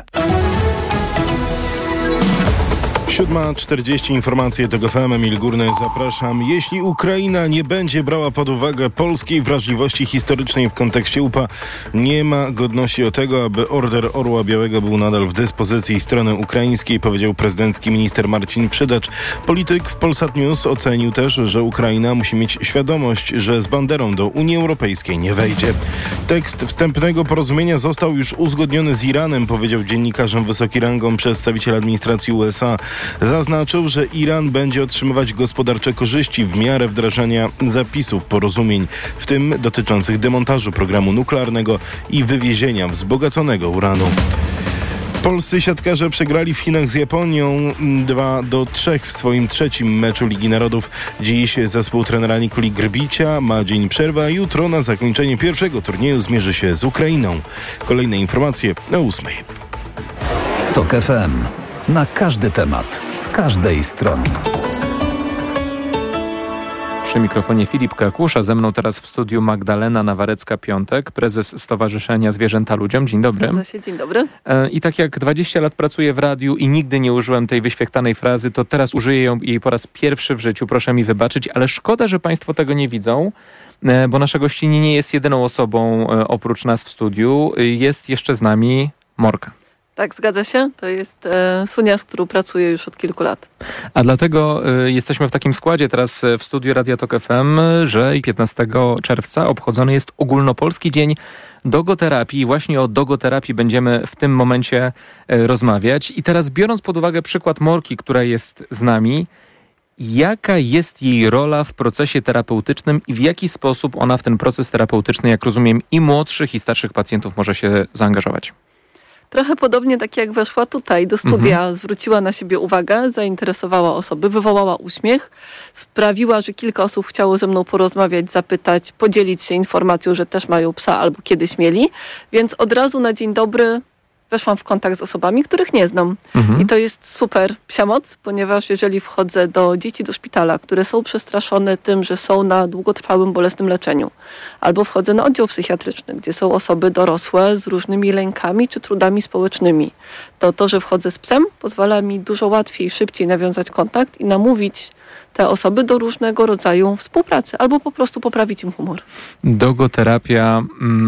Speaker 4: siódma czterdzieści, informacje TOK F M, Emil Górny, zapraszam. Jeśli Ukraina nie będzie brała pod uwagę polskiej wrażliwości historycznej w kontekście U P A, nie ma godności o tego, aby order Orła Białego był nadal w dyspozycji strony ukraińskiej, powiedział prezydencki minister Marcin Przydacz. Polityk w Polsat News ocenił też, że Ukraina musi mieć świadomość, że z banderą do Unii Europejskiej nie wejdzie. Tekst wstępnego porozumienia został już uzgodniony z Iranem, powiedział dziennikarzom wysoki rangą przedstawiciel administracji U S A. Zaznaczył, że Iran będzie otrzymywać gospodarcze korzyści w miarę wdrażania zapisów porozumień, w tym dotyczących demontażu programu nuklearnego i wywiezienia wzbogaconego uranu. Polscy siatkarze przegrali w Chinach z Japonią dwa do trzech w swoim trzecim meczu Ligi Narodów. Dziś zespół trenera Nikoli Grbicia ma dzień przerwy, a jutro na zakończenie pierwszego turnieju zmierzy się z Ukrainą. Kolejne informacje o ósmej.
Speaker 5: TOK F M. Na każdy temat, z każdej strony.
Speaker 6: Przy mikrofonie Filip Kakusza, ze mną teraz w studiu Magdalena Nawarecka-Piątek, prezes Stowarzyszenia Zwierzęta Ludziom. Dzień dobry.
Speaker 26: Zgadza się, dzień dobry.
Speaker 6: I tak jak dwadzieścia lat pracuję w radiu i nigdy nie użyłem tej wyświechtanej frazy, to teraz użyję ją jej po raz pierwszy w życiu. Proszę mi wybaczyć, ale szkoda, że Państwo tego nie widzą, bo nasza gościni nie jest jedyną osobą oprócz nas w studiu. Jest jeszcze z nami Morka.
Speaker 26: Tak, zgadza się. To jest e, Sunia, z którą pracuję już od kilku lat.
Speaker 6: A dlatego y, jesteśmy w takim składzie teraz w studiu Radia TOK F M, że piętnastego czerwca obchodzony jest Ogólnopolski Dzień Dogoterapii. I właśnie o dogoterapii będziemy w tym momencie y, rozmawiać. I teraz biorąc pod uwagę przykład Morki, która jest z nami, jaka jest jej rola w procesie terapeutycznym i w jaki sposób ona w ten proces terapeutyczny, jak rozumiem, i młodszych, i starszych pacjentów może się zaangażować?
Speaker 26: Trochę podobnie tak jak weszła tutaj do studia, mhm. zwróciła na siebie uwagę, zainteresowała osoby, wywołała uśmiech, sprawiła, że kilka osób chciało ze mną porozmawiać, zapytać, podzielić się informacją, że też mają psa albo kiedyś mieli, więc od razu na dzień dobry weszłam w kontakt z osobami, których nie znam. Mhm. I to jest super psia moc, ponieważ jeżeli wchodzę do dzieci do szpitala, które są przestraszone tym, że są na długotrwałym, bolesnym leczeniu, albo wchodzę na oddział psychiatryczny, gdzie są osoby dorosłe z różnymi lękami czy trudami społecznymi, to to, że wchodzę z psem, pozwala mi dużo łatwiej, szybciej nawiązać kontakt i namówić te osoby do różnego rodzaju współpracy, albo po prostu poprawić im humor.
Speaker 6: Dogoterapia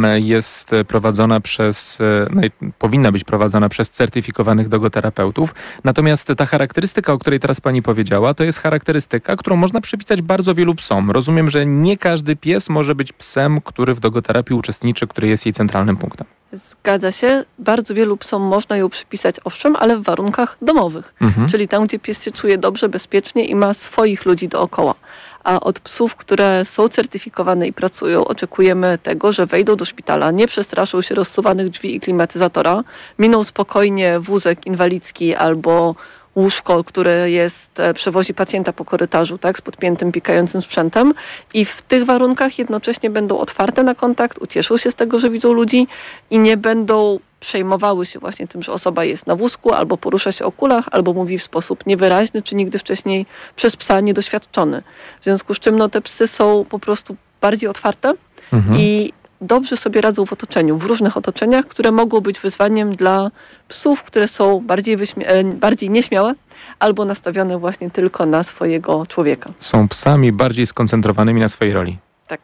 Speaker 6: jest prowadzona przez, no powinna być prowadzona przez certyfikowanych dogoterapeutów. Natomiast ta charakterystyka, o której teraz pani powiedziała, to jest charakterystyka, którą można przypisać bardzo wielu psom. Rozumiem, że nie każdy pies może być psem, który w dogoterapii uczestniczy, który jest jej centralnym punktem.
Speaker 26: Zgadza się. Bardzo wielu psom można ją przypisać, owszem, ale w warunkach domowych. Mhm. Czyli tam, gdzie pies się czuje dobrze, bezpiecznie i ma swoich ludzi dookoła. A od psów, które są certyfikowane i pracują, oczekujemy tego, że wejdą do szpitala, nie przestraszą się rozsuwanych drzwi i klimatyzatora, miną spokojnie wózek inwalidzki albo łóżko, które jest, przewozi pacjenta po korytarzu, tak, z podpiętym, pikającym sprzętem i w tych warunkach jednocześnie będą otwarte na kontakt, ucieszą się z tego, że widzą ludzi i nie będą przejmowały się właśnie tym, że osoba jest na wózku, albo porusza się o kulach, albo mówi w sposób niewyraźny, czy nigdy wcześniej przez psa niedoświadczony. W związku z czym no, te psy są po prostu bardziej otwarte mhm. i dobrze sobie radzą w otoczeniu, w różnych otoczeniach, które mogą być wyzwaniem dla psów, które są bardziej, wyśmie- bardziej nieśmiałe albo nastawione właśnie tylko na swojego człowieka.
Speaker 6: Są psami bardziej skoncentrowanymi na swojej roli.
Speaker 26: Tak.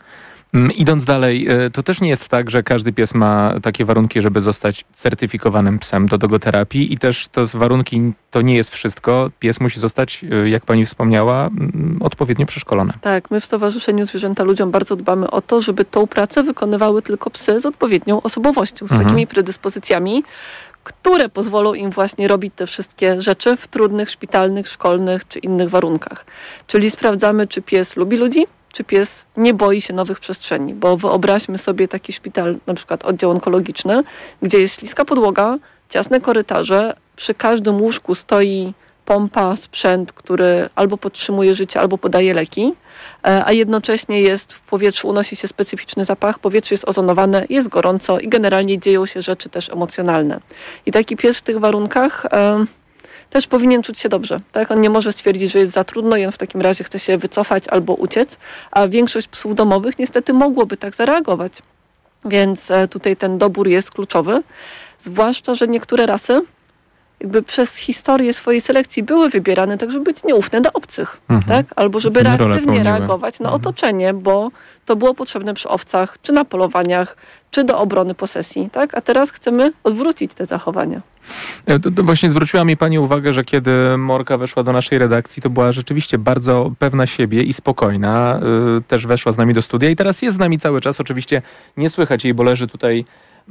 Speaker 6: Idąc dalej, to też nie jest tak, że każdy pies ma takie warunki, żeby zostać certyfikowanym psem do dogoterapii i też te warunki to nie jest wszystko. Pies musi zostać, jak pani wspomniała, odpowiednio przeszkolony.
Speaker 26: Tak, my w Stowarzyszeniu Zwierzęta Ludziom bardzo dbamy o to, żeby tą pracę wykonywały tylko psy z odpowiednią osobowością, z mhm. takimi predyspozycjami, które pozwolą im właśnie robić te wszystkie rzeczy w trudnych, szpitalnych, szkolnych czy innych warunkach. Czyli sprawdzamy, czy pies lubi ludzi, czy pies nie boi się nowych przestrzeni, bo wyobraźmy sobie taki szpital, na przykład oddział onkologiczny, gdzie jest śliska podłoga, ciasne korytarze, przy każdym łóżku stoi pompa, sprzęt, który albo podtrzymuje życie, albo podaje leki, a jednocześnie jest w powietrzu, unosi się specyficzny zapach, powietrze jest ozonowane, jest gorąco i generalnie dzieją się rzeczy też emocjonalne. I taki pies w tych warunkach e, też powinien czuć się dobrze. Tak? On nie może stwierdzić, że jest za trudno i on w takim razie chce się wycofać albo uciec, a większość psów domowych niestety mogłoby tak zareagować. Więc e, tutaj ten dobór jest kluczowy, zwłaszcza, że niektóre rasy jakby przez historię swojej selekcji były wybierane tak, żeby być nieufne do obcych, mhm. tak? Albo żeby reaktywnie reagować na mhm. otoczenie, bo to było potrzebne przy owcach, czy na polowaniach, czy do obrony posesji, tak? A teraz chcemy odwrócić te zachowania.
Speaker 6: To, to właśnie zwróciła mi pani uwagę, że kiedy Morka weszła do naszej redakcji, to była rzeczywiście bardzo pewna siebie i spokojna. Yy, też weszła z nami do studia i teraz jest z nami cały czas. Oczywiście nie słychać jej, bo leży tutaj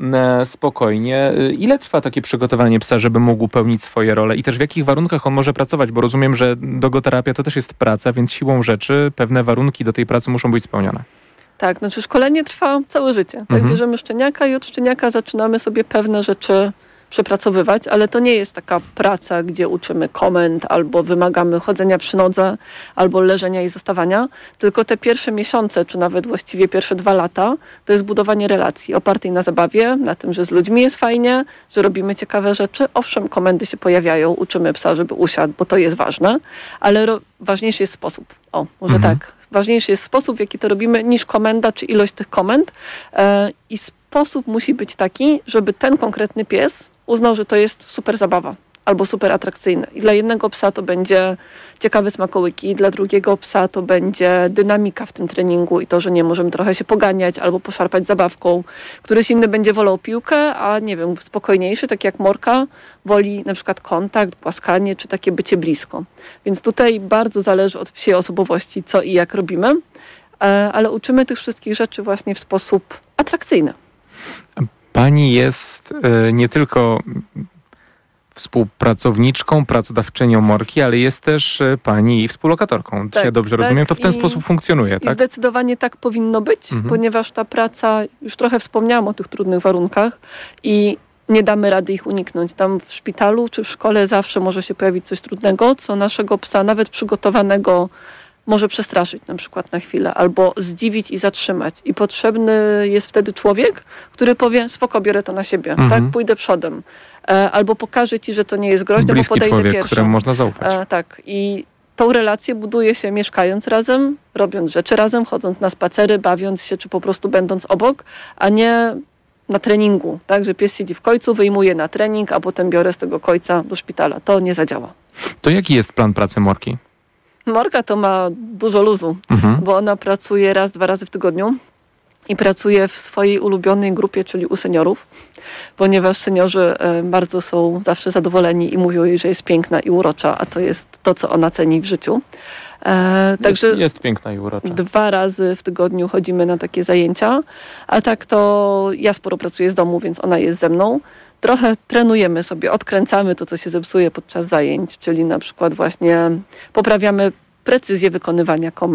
Speaker 6: spokojnie. Ile trwa takie przygotowanie psa, żeby mógł pełnić swoje role i też w jakich warunkach on może pracować? Bo rozumiem, że dogoterapia to też jest praca, więc siłą rzeczy pewne warunki do tej pracy muszą być spełnione.
Speaker 26: Tak, znaczy szkolenie trwa całe życie. Tak? Mhm. Bierzemy szczeniaka i od szczeniaka zaczynamy sobie pewne rzeczy przepracowywać, ale to nie jest taka praca, gdzie uczymy komend, albo wymagamy chodzenia przy nodze, albo leżenia i zostawania, tylko te pierwsze miesiące, czy nawet właściwie pierwsze dwa lata, to jest budowanie relacji opartej na zabawie, na tym, że z ludźmi jest fajnie, że robimy ciekawe rzeczy. Owszem, komendy się pojawiają, uczymy psa, żeby usiadł, bo to jest ważne, ale ro- ważniejszy jest sposób. O, może mhm. tak. Ważniejszy jest sposób, w jaki to robimy, niż komenda, czy ilość tych komend. E, I sposób musi być taki, żeby ten konkretny pies uznał, że to jest super zabawa albo super atrakcyjne. I dla jednego psa to będzie ciekawe smakołyki, dla drugiego psa to będzie dynamika w tym treningu i to, że nie możemy trochę się poganiać albo poszarpać zabawką. Któryś inny będzie wolał piłkę, a nie wiem, spokojniejszy, tak jak Morka, woli na przykład kontakt, głaskanie czy takie bycie blisko. Więc tutaj bardzo zależy od psiej osobowości, co i jak robimy, ale uczymy tych wszystkich rzeczy właśnie w sposób atrakcyjny.
Speaker 6: Pani jest y, nie tylko współpracowniczką, pracodawczynią Morki, ale jest też y, pani współlokatorką. Czy tak, ja dobrze tak, rozumiem? To w ten i, sposób funkcjonuje, tak?
Speaker 26: I zdecydowanie tak powinno być, mhm. ponieważ ta praca, już trochę wspomniałam o tych trudnych warunkach i nie damy rady ich uniknąć. Tam w szpitalu czy w szkole zawsze może się pojawić coś trudnego, co naszego psa, nawet przygotowanego, może przestraszyć na przykład na chwilę, albo zdziwić i zatrzymać. I potrzebny jest wtedy człowiek, który powie, spoko, biorę to na siebie, mhm. tak, pójdę przodem. E, albo pokaże ci, że to nie jest groźne,
Speaker 6: bliski
Speaker 26: bo podejdę
Speaker 6: człowiek,
Speaker 26: pierwszy.
Speaker 6: Któremu można zaufać.
Speaker 26: E, tak. I tą relację buduje się mieszkając razem, robiąc rzeczy razem, chodząc na spacery, bawiąc się, czy po prostu będąc obok, a nie na treningu, tak, że pies siedzi w kojcu, wyjmuje na trening, a potem biorę z tego kojca do szpitala. To nie zadziała.
Speaker 6: To jaki jest plan pracy Morki?
Speaker 26: Morka to ma dużo luzu, mhm. bo ona pracuje raz, dwa razy w tygodniu i pracuje w swojej ulubionej grupie, czyli u seniorów, ponieważ seniorzy bardzo są zawsze zadowoleni i mówią jej, że jest piękna i urocza, a to jest to, co ona ceni w życiu. E, także
Speaker 6: jest, jest piękna i urocza.
Speaker 26: Dwa razy w tygodniu chodzimy na takie zajęcia, a tak to ja sporo pracuję z domu, więc ona jest ze mną. Trochę trenujemy sobie, odkręcamy to, co się zepsuje podczas zajęć, czyli na przykład właśnie poprawiamy precyzję wykonywania komend.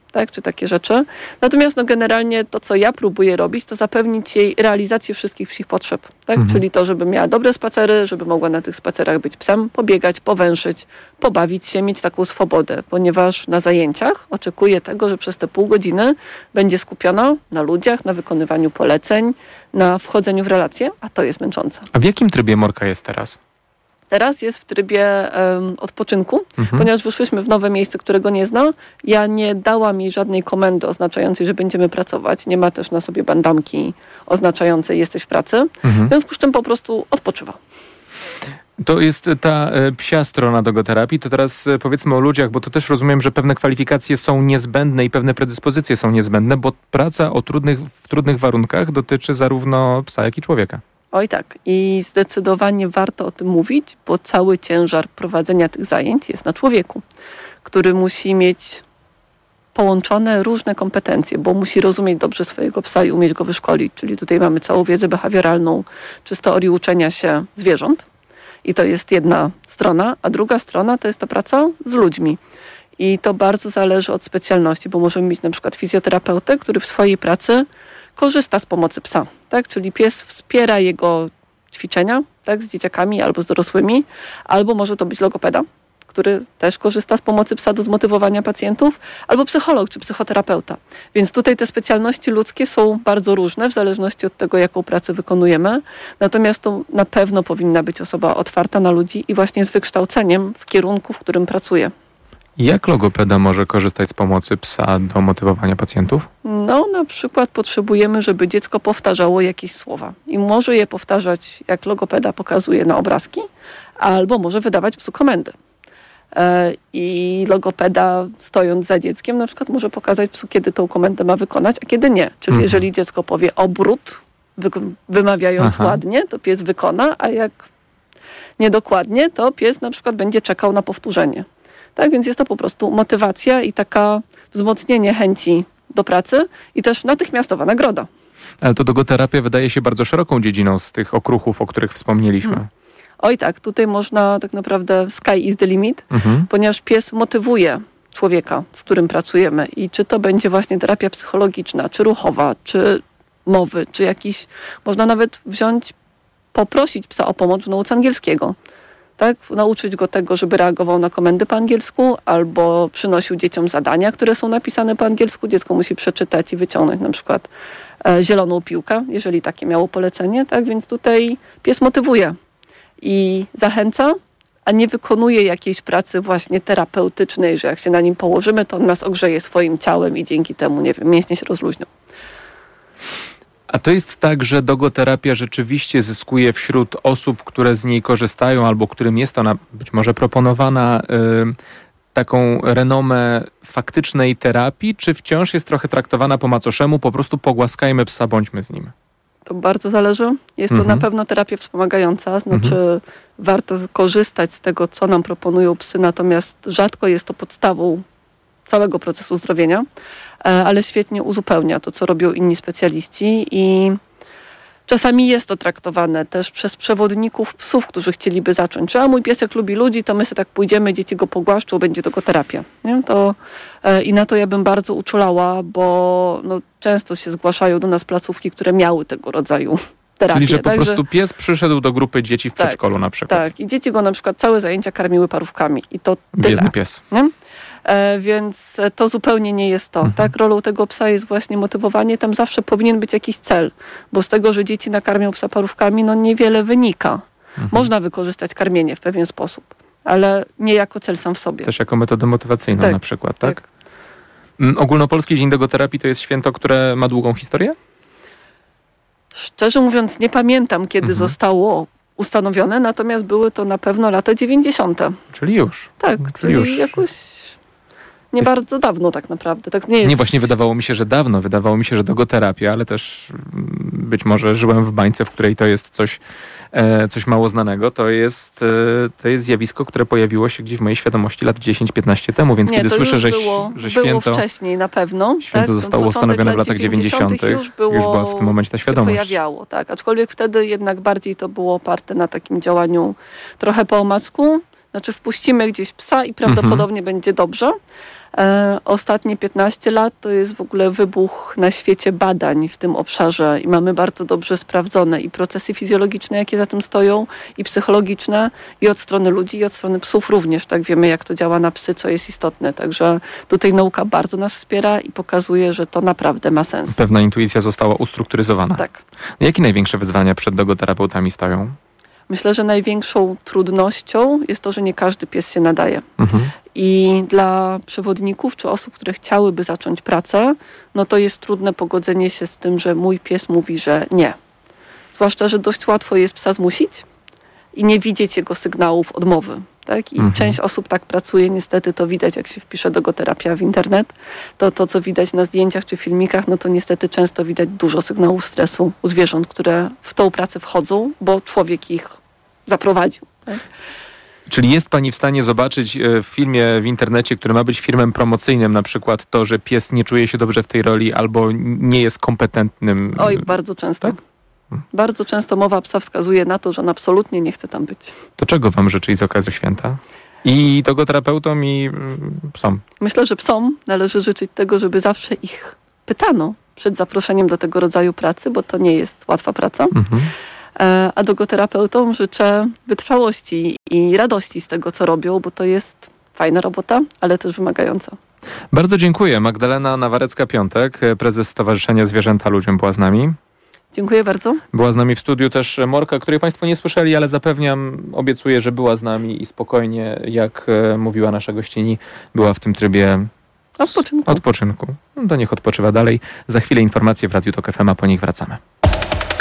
Speaker 26: tak, czy takie rzeczy. Natomiast no, generalnie to, co ja próbuję robić, to zapewnić jej realizację wszystkich psich potrzeb. Tak?
Speaker 1: Mhm.
Speaker 26: Czyli to, żeby miała dobre spacery, żeby mogła na tych spacerach być psem, pobiegać, powęszyć, pobawić się, mieć taką swobodę, ponieważ na zajęciach oczekuję tego, że przez te pół godziny będzie skupiona na ludziach, na wykonywaniu poleceń, na wchodzeniu w relacje, a to jest męczące.
Speaker 1: A w jakim trybie Morka jest teraz?
Speaker 26: Teraz jest w trybie um, odpoczynku,
Speaker 1: Mhm.
Speaker 26: ponieważ wyszłyśmy w nowe miejsce, którego nie zna. Ja nie dałam jej żadnej komendy oznaczającej, że będziemy pracować. Nie ma też na sobie bandamki oznaczającej jesteś w pracy.
Speaker 1: Mhm.
Speaker 26: W związku z czym po prostu odpoczywa.
Speaker 1: To jest ta e, psia strona dogoterapii. To teraz e, powiedzmy o ludziach, bo to też rozumiem, że pewne kwalifikacje są niezbędne i pewne predyspozycje są niezbędne, bo praca o trudnych, w trudnych warunkach dotyczy zarówno psa, jak i człowieka.
Speaker 26: Oj tak. I zdecydowanie warto o tym mówić, bo cały ciężar prowadzenia tych zajęć jest na człowieku, który musi mieć połączone różne kompetencje, bo musi rozumieć dobrze swojego psa i umieć go wyszkolić. Czyli tutaj mamy całą wiedzę behawioralną czy z teorii uczenia się zwierząt. I to jest jedna strona, a druga strona to jest ta praca z ludźmi. I to bardzo zależy od specjalności, bo możemy mieć na przykład fizjoterapeutę, który w swojej pracy korzysta z pomocy psa, tak? Czyli pies wspiera jego ćwiczenia, tak? Z dzieciakami albo z dorosłymi, albo może to być logopeda, który też korzysta z pomocy psa do zmotywowania pacjentów, albo psycholog czy psychoterapeuta. Więc tutaj te specjalności ludzkie są bardzo różne w zależności od tego, jaką pracę wykonujemy. Natomiast to na pewno powinna być osoba otwarta na ludzi i właśnie z wykształceniem w kierunku, w którym pracuje.
Speaker 1: Jak logopeda może korzystać z pomocy psa do motywowania pacjentów?
Speaker 26: No, na przykład potrzebujemy, żeby dziecko powtarzało jakieś słowa. I może je powtarzać, jak logopeda pokazuje na obrazki, albo może wydawać psu komendy. I logopeda, stojąc za dzieckiem, na przykład może pokazać psu, kiedy tą komendę ma wykonać, a kiedy nie. Czyli mhm. jeżeli dziecko powie obrót, wy, wymawiając Aha. ładnie, to pies wykona, a jak niedokładnie, to pies na przykład będzie czekał na powtórzenie. Tak, więc jest to po prostu motywacja i taka wzmocnienie chęci do pracy i też natychmiastowa nagroda.
Speaker 1: Ale to dogoterapia wydaje się bardzo szeroką dziedziną z tych okruchów, o których wspomnieliśmy. Hmm.
Speaker 26: Oj tak, tutaj można tak naprawdę sky is the limit,
Speaker 1: mhm.
Speaker 26: ponieważ pies motywuje człowieka, z którym pracujemy i czy to będzie właśnie terapia psychologiczna, czy ruchowa, czy mowy, czy jakiś, można nawet wziąć, poprosić psa o pomoc w nauce angielskiego. Tak? Nauczyć go tego, żeby reagował na komendy po angielsku albo przynosił dzieciom zadania, które są napisane po angielsku. Dziecko musi przeczytać i wyciągnąć na przykład e, zieloną piłkę, jeżeli takie miało polecenie. Tak? Więc tutaj pies motywuje i zachęca, a nie wykonuje jakiejś pracy właśnie terapeutycznej, że jak się na nim położymy, to on nas ogrzeje swoim ciałem i dzięki temu, nie wiem, mięśnie się rozluźnią.
Speaker 1: A to jest tak, że dogoterapia rzeczywiście zyskuje wśród osób, które z niej korzystają albo którym jest ona być może proponowana y, taką renomę faktycznej terapii, czy wciąż jest trochę traktowana po macoszemu, po prostu pogłaskajmy psa, bądźmy z nim?
Speaker 26: To bardzo zależy. Jest
Speaker 1: Mhm.
Speaker 26: to na pewno terapia wspomagająca, znaczy
Speaker 1: Mhm.
Speaker 26: warto korzystać z tego, co nam proponują psy, natomiast rzadko jest to podstawą całego procesu zdrowienia, ale świetnie uzupełnia to, co robią inni specjaliści i czasami jest to traktowane też przez przewodników psów, którzy chcieliby zacząć. Czy a mój piesek lubi ludzi, to my sobie tak pójdziemy, dzieci go pogłaszczą, będzie to terapia. Nie? To, i na to ja bym bardzo uczulała, bo no, często się zgłaszają do nas placówki, które miały tego rodzaju terapię.
Speaker 1: Czyli, że po
Speaker 26: tak,
Speaker 1: prostu
Speaker 26: że...
Speaker 1: pies przyszedł do grupy dzieci w
Speaker 26: tak,
Speaker 1: przedszkolu na przykład.
Speaker 26: Tak, i dzieci go na przykład całe zajęcia karmiły parówkami i to tyle.
Speaker 1: Biedny pies.
Speaker 26: Nie? E, więc to zupełnie nie jest to.
Speaker 1: Mhm.
Speaker 26: Tak? Rolą tego psa jest właśnie motywowanie. Tam zawsze powinien być jakiś cel, bo z tego, że dzieci nakarmią psa parówkami, no niewiele wynika. Mhm. Można wykorzystać karmienie w pewien sposób, ale nie jako cel sam w sobie.
Speaker 1: Też jako metodę motywacyjną
Speaker 26: tak.
Speaker 1: na przykład, tak? tak. Ogólnopolski Dzień Dogoterapii to jest święto, które ma długą historię?
Speaker 26: Szczerze mówiąc, nie pamiętam, kiedy
Speaker 1: Mhm.
Speaker 26: zostało ustanowione, natomiast były to na pewno lata dziewięćdziesiąte.
Speaker 1: Czyli już.
Speaker 26: Tak,
Speaker 1: czyli,
Speaker 26: czyli
Speaker 1: już.
Speaker 26: jakoś nie
Speaker 1: jest...
Speaker 26: bardzo dawno tak naprawdę. Tak nie, jest...
Speaker 1: nie, właśnie wydawało mi się, że dawno. Wydawało mi się, że dogoterapia, ale też być może żyłem w bańce, w której to jest coś, e, coś mało znanego. To jest, e, to jest zjawisko, które pojawiło się gdzieś w mojej świadomości lat dziesięć piętnaście temu, więc
Speaker 26: nie,
Speaker 1: kiedy
Speaker 26: to
Speaker 1: słyszę,
Speaker 26: już
Speaker 1: że,
Speaker 26: było,
Speaker 1: że święto...
Speaker 26: Było wcześniej na pewno.
Speaker 1: Święto
Speaker 26: tak?
Speaker 1: zostało ustanowione w latach dziewięćdziesiątych.
Speaker 26: Już, było,
Speaker 1: już była w tym momencie ta świadomość.
Speaker 26: się pojawiało, tak. Aczkolwiek wtedy jednak bardziej to było oparte na takim działaniu trochę po omacku. Znaczy wpuścimy gdzieś psa i prawdopodobnie mhm. będzie dobrze. E, ostatnie piętnaście lat to jest w ogóle wybuch na świecie badań w tym obszarze i mamy bardzo dobrze sprawdzone i procesy fizjologiczne, jakie za tym stoją, i psychologiczne, i od strony ludzi, i od strony psów również. Tak, wiemy, jak to działa na psy, co jest istotne. Także tutaj nauka bardzo nas wspiera i pokazuje, że to naprawdę ma sens.
Speaker 1: Pewna intuicja została ustrukturyzowana.
Speaker 26: Tak.
Speaker 1: Jakie największe wyzwania przed dogoterapeutami stoją?
Speaker 26: Myślę, że największą trudnością jest to, że nie każdy pies się nadaje.
Speaker 1: Mhm.
Speaker 26: I dla przewodników czy osób, które chciałyby zacząć pracę, no to jest trudne pogodzenie się z tym, że mój pies mówi, że nie. Zwłaszcza, że dość łatwo jest psa zmusić i nie widzieć jego sygnałów odmowy. Tak? I
Speaker 1: Mhm.
Speaker 26: część osób tak pracuje, niestety to widać, jak się wpisze dogoterapia w internet. To, to, co widać na zdjęciach czy filmikach, no to niestety często widać dużo sygnałów stresu u zwierząt, które w tą pracę wchodzą, bo człowiek ich zaprowadził. Tak?
Speaker 1: Czyli jest pani w stanie zobaczyć w filmie w internecie, który ma być filmem promocyjnym, na przykład to, że pies nie czuje się dobrze w tej roli albo nie jest kompetentnym?
Speaker 26: Oj, bardzo często.
Speaker 1: Tak?
Speaker 26: Bardzo często mowa psa wskazuje na to, że on absolutnie nie chce tam być.
Speaker 1: To czego wam życzyć z okazji święta? I dogoterapeutom, i psom?
Speaker 26: Myślę, że psom należy życzyć tego, żeby zawsze ich pytano przed zaproszeniem do tego rodzaju pracy, bo to nie jest łatwa praca.
Speaker 1: Mhm.
Speaker 26: A dogoterapeutom życzę wytrwałości i radości z tego, co robią, bo to jest fajna robota, ale też wymagająca.
Speaker 1: Bardzo dziękuję. Magdalena Nawarecka-Piątek, prezes Stowarzyszenia Zwierzęta Ludziom, była z nami.
Speaker 26: Dziękuję bardzo.
Speaker 1: Była z nami w studiu też Morka, której państwo nie słyszeli, ale zapewniam, obiecuję, że była z nami i spokojnie, jak mówiła nasza gościni, była w tym trybie
Speaker 26: odpoczynku.
Speaker 1: odpoczynku. No to niech odpoczywa dalej. Za chwilę informacje w Radiu Tok F M, a po nich wracamy.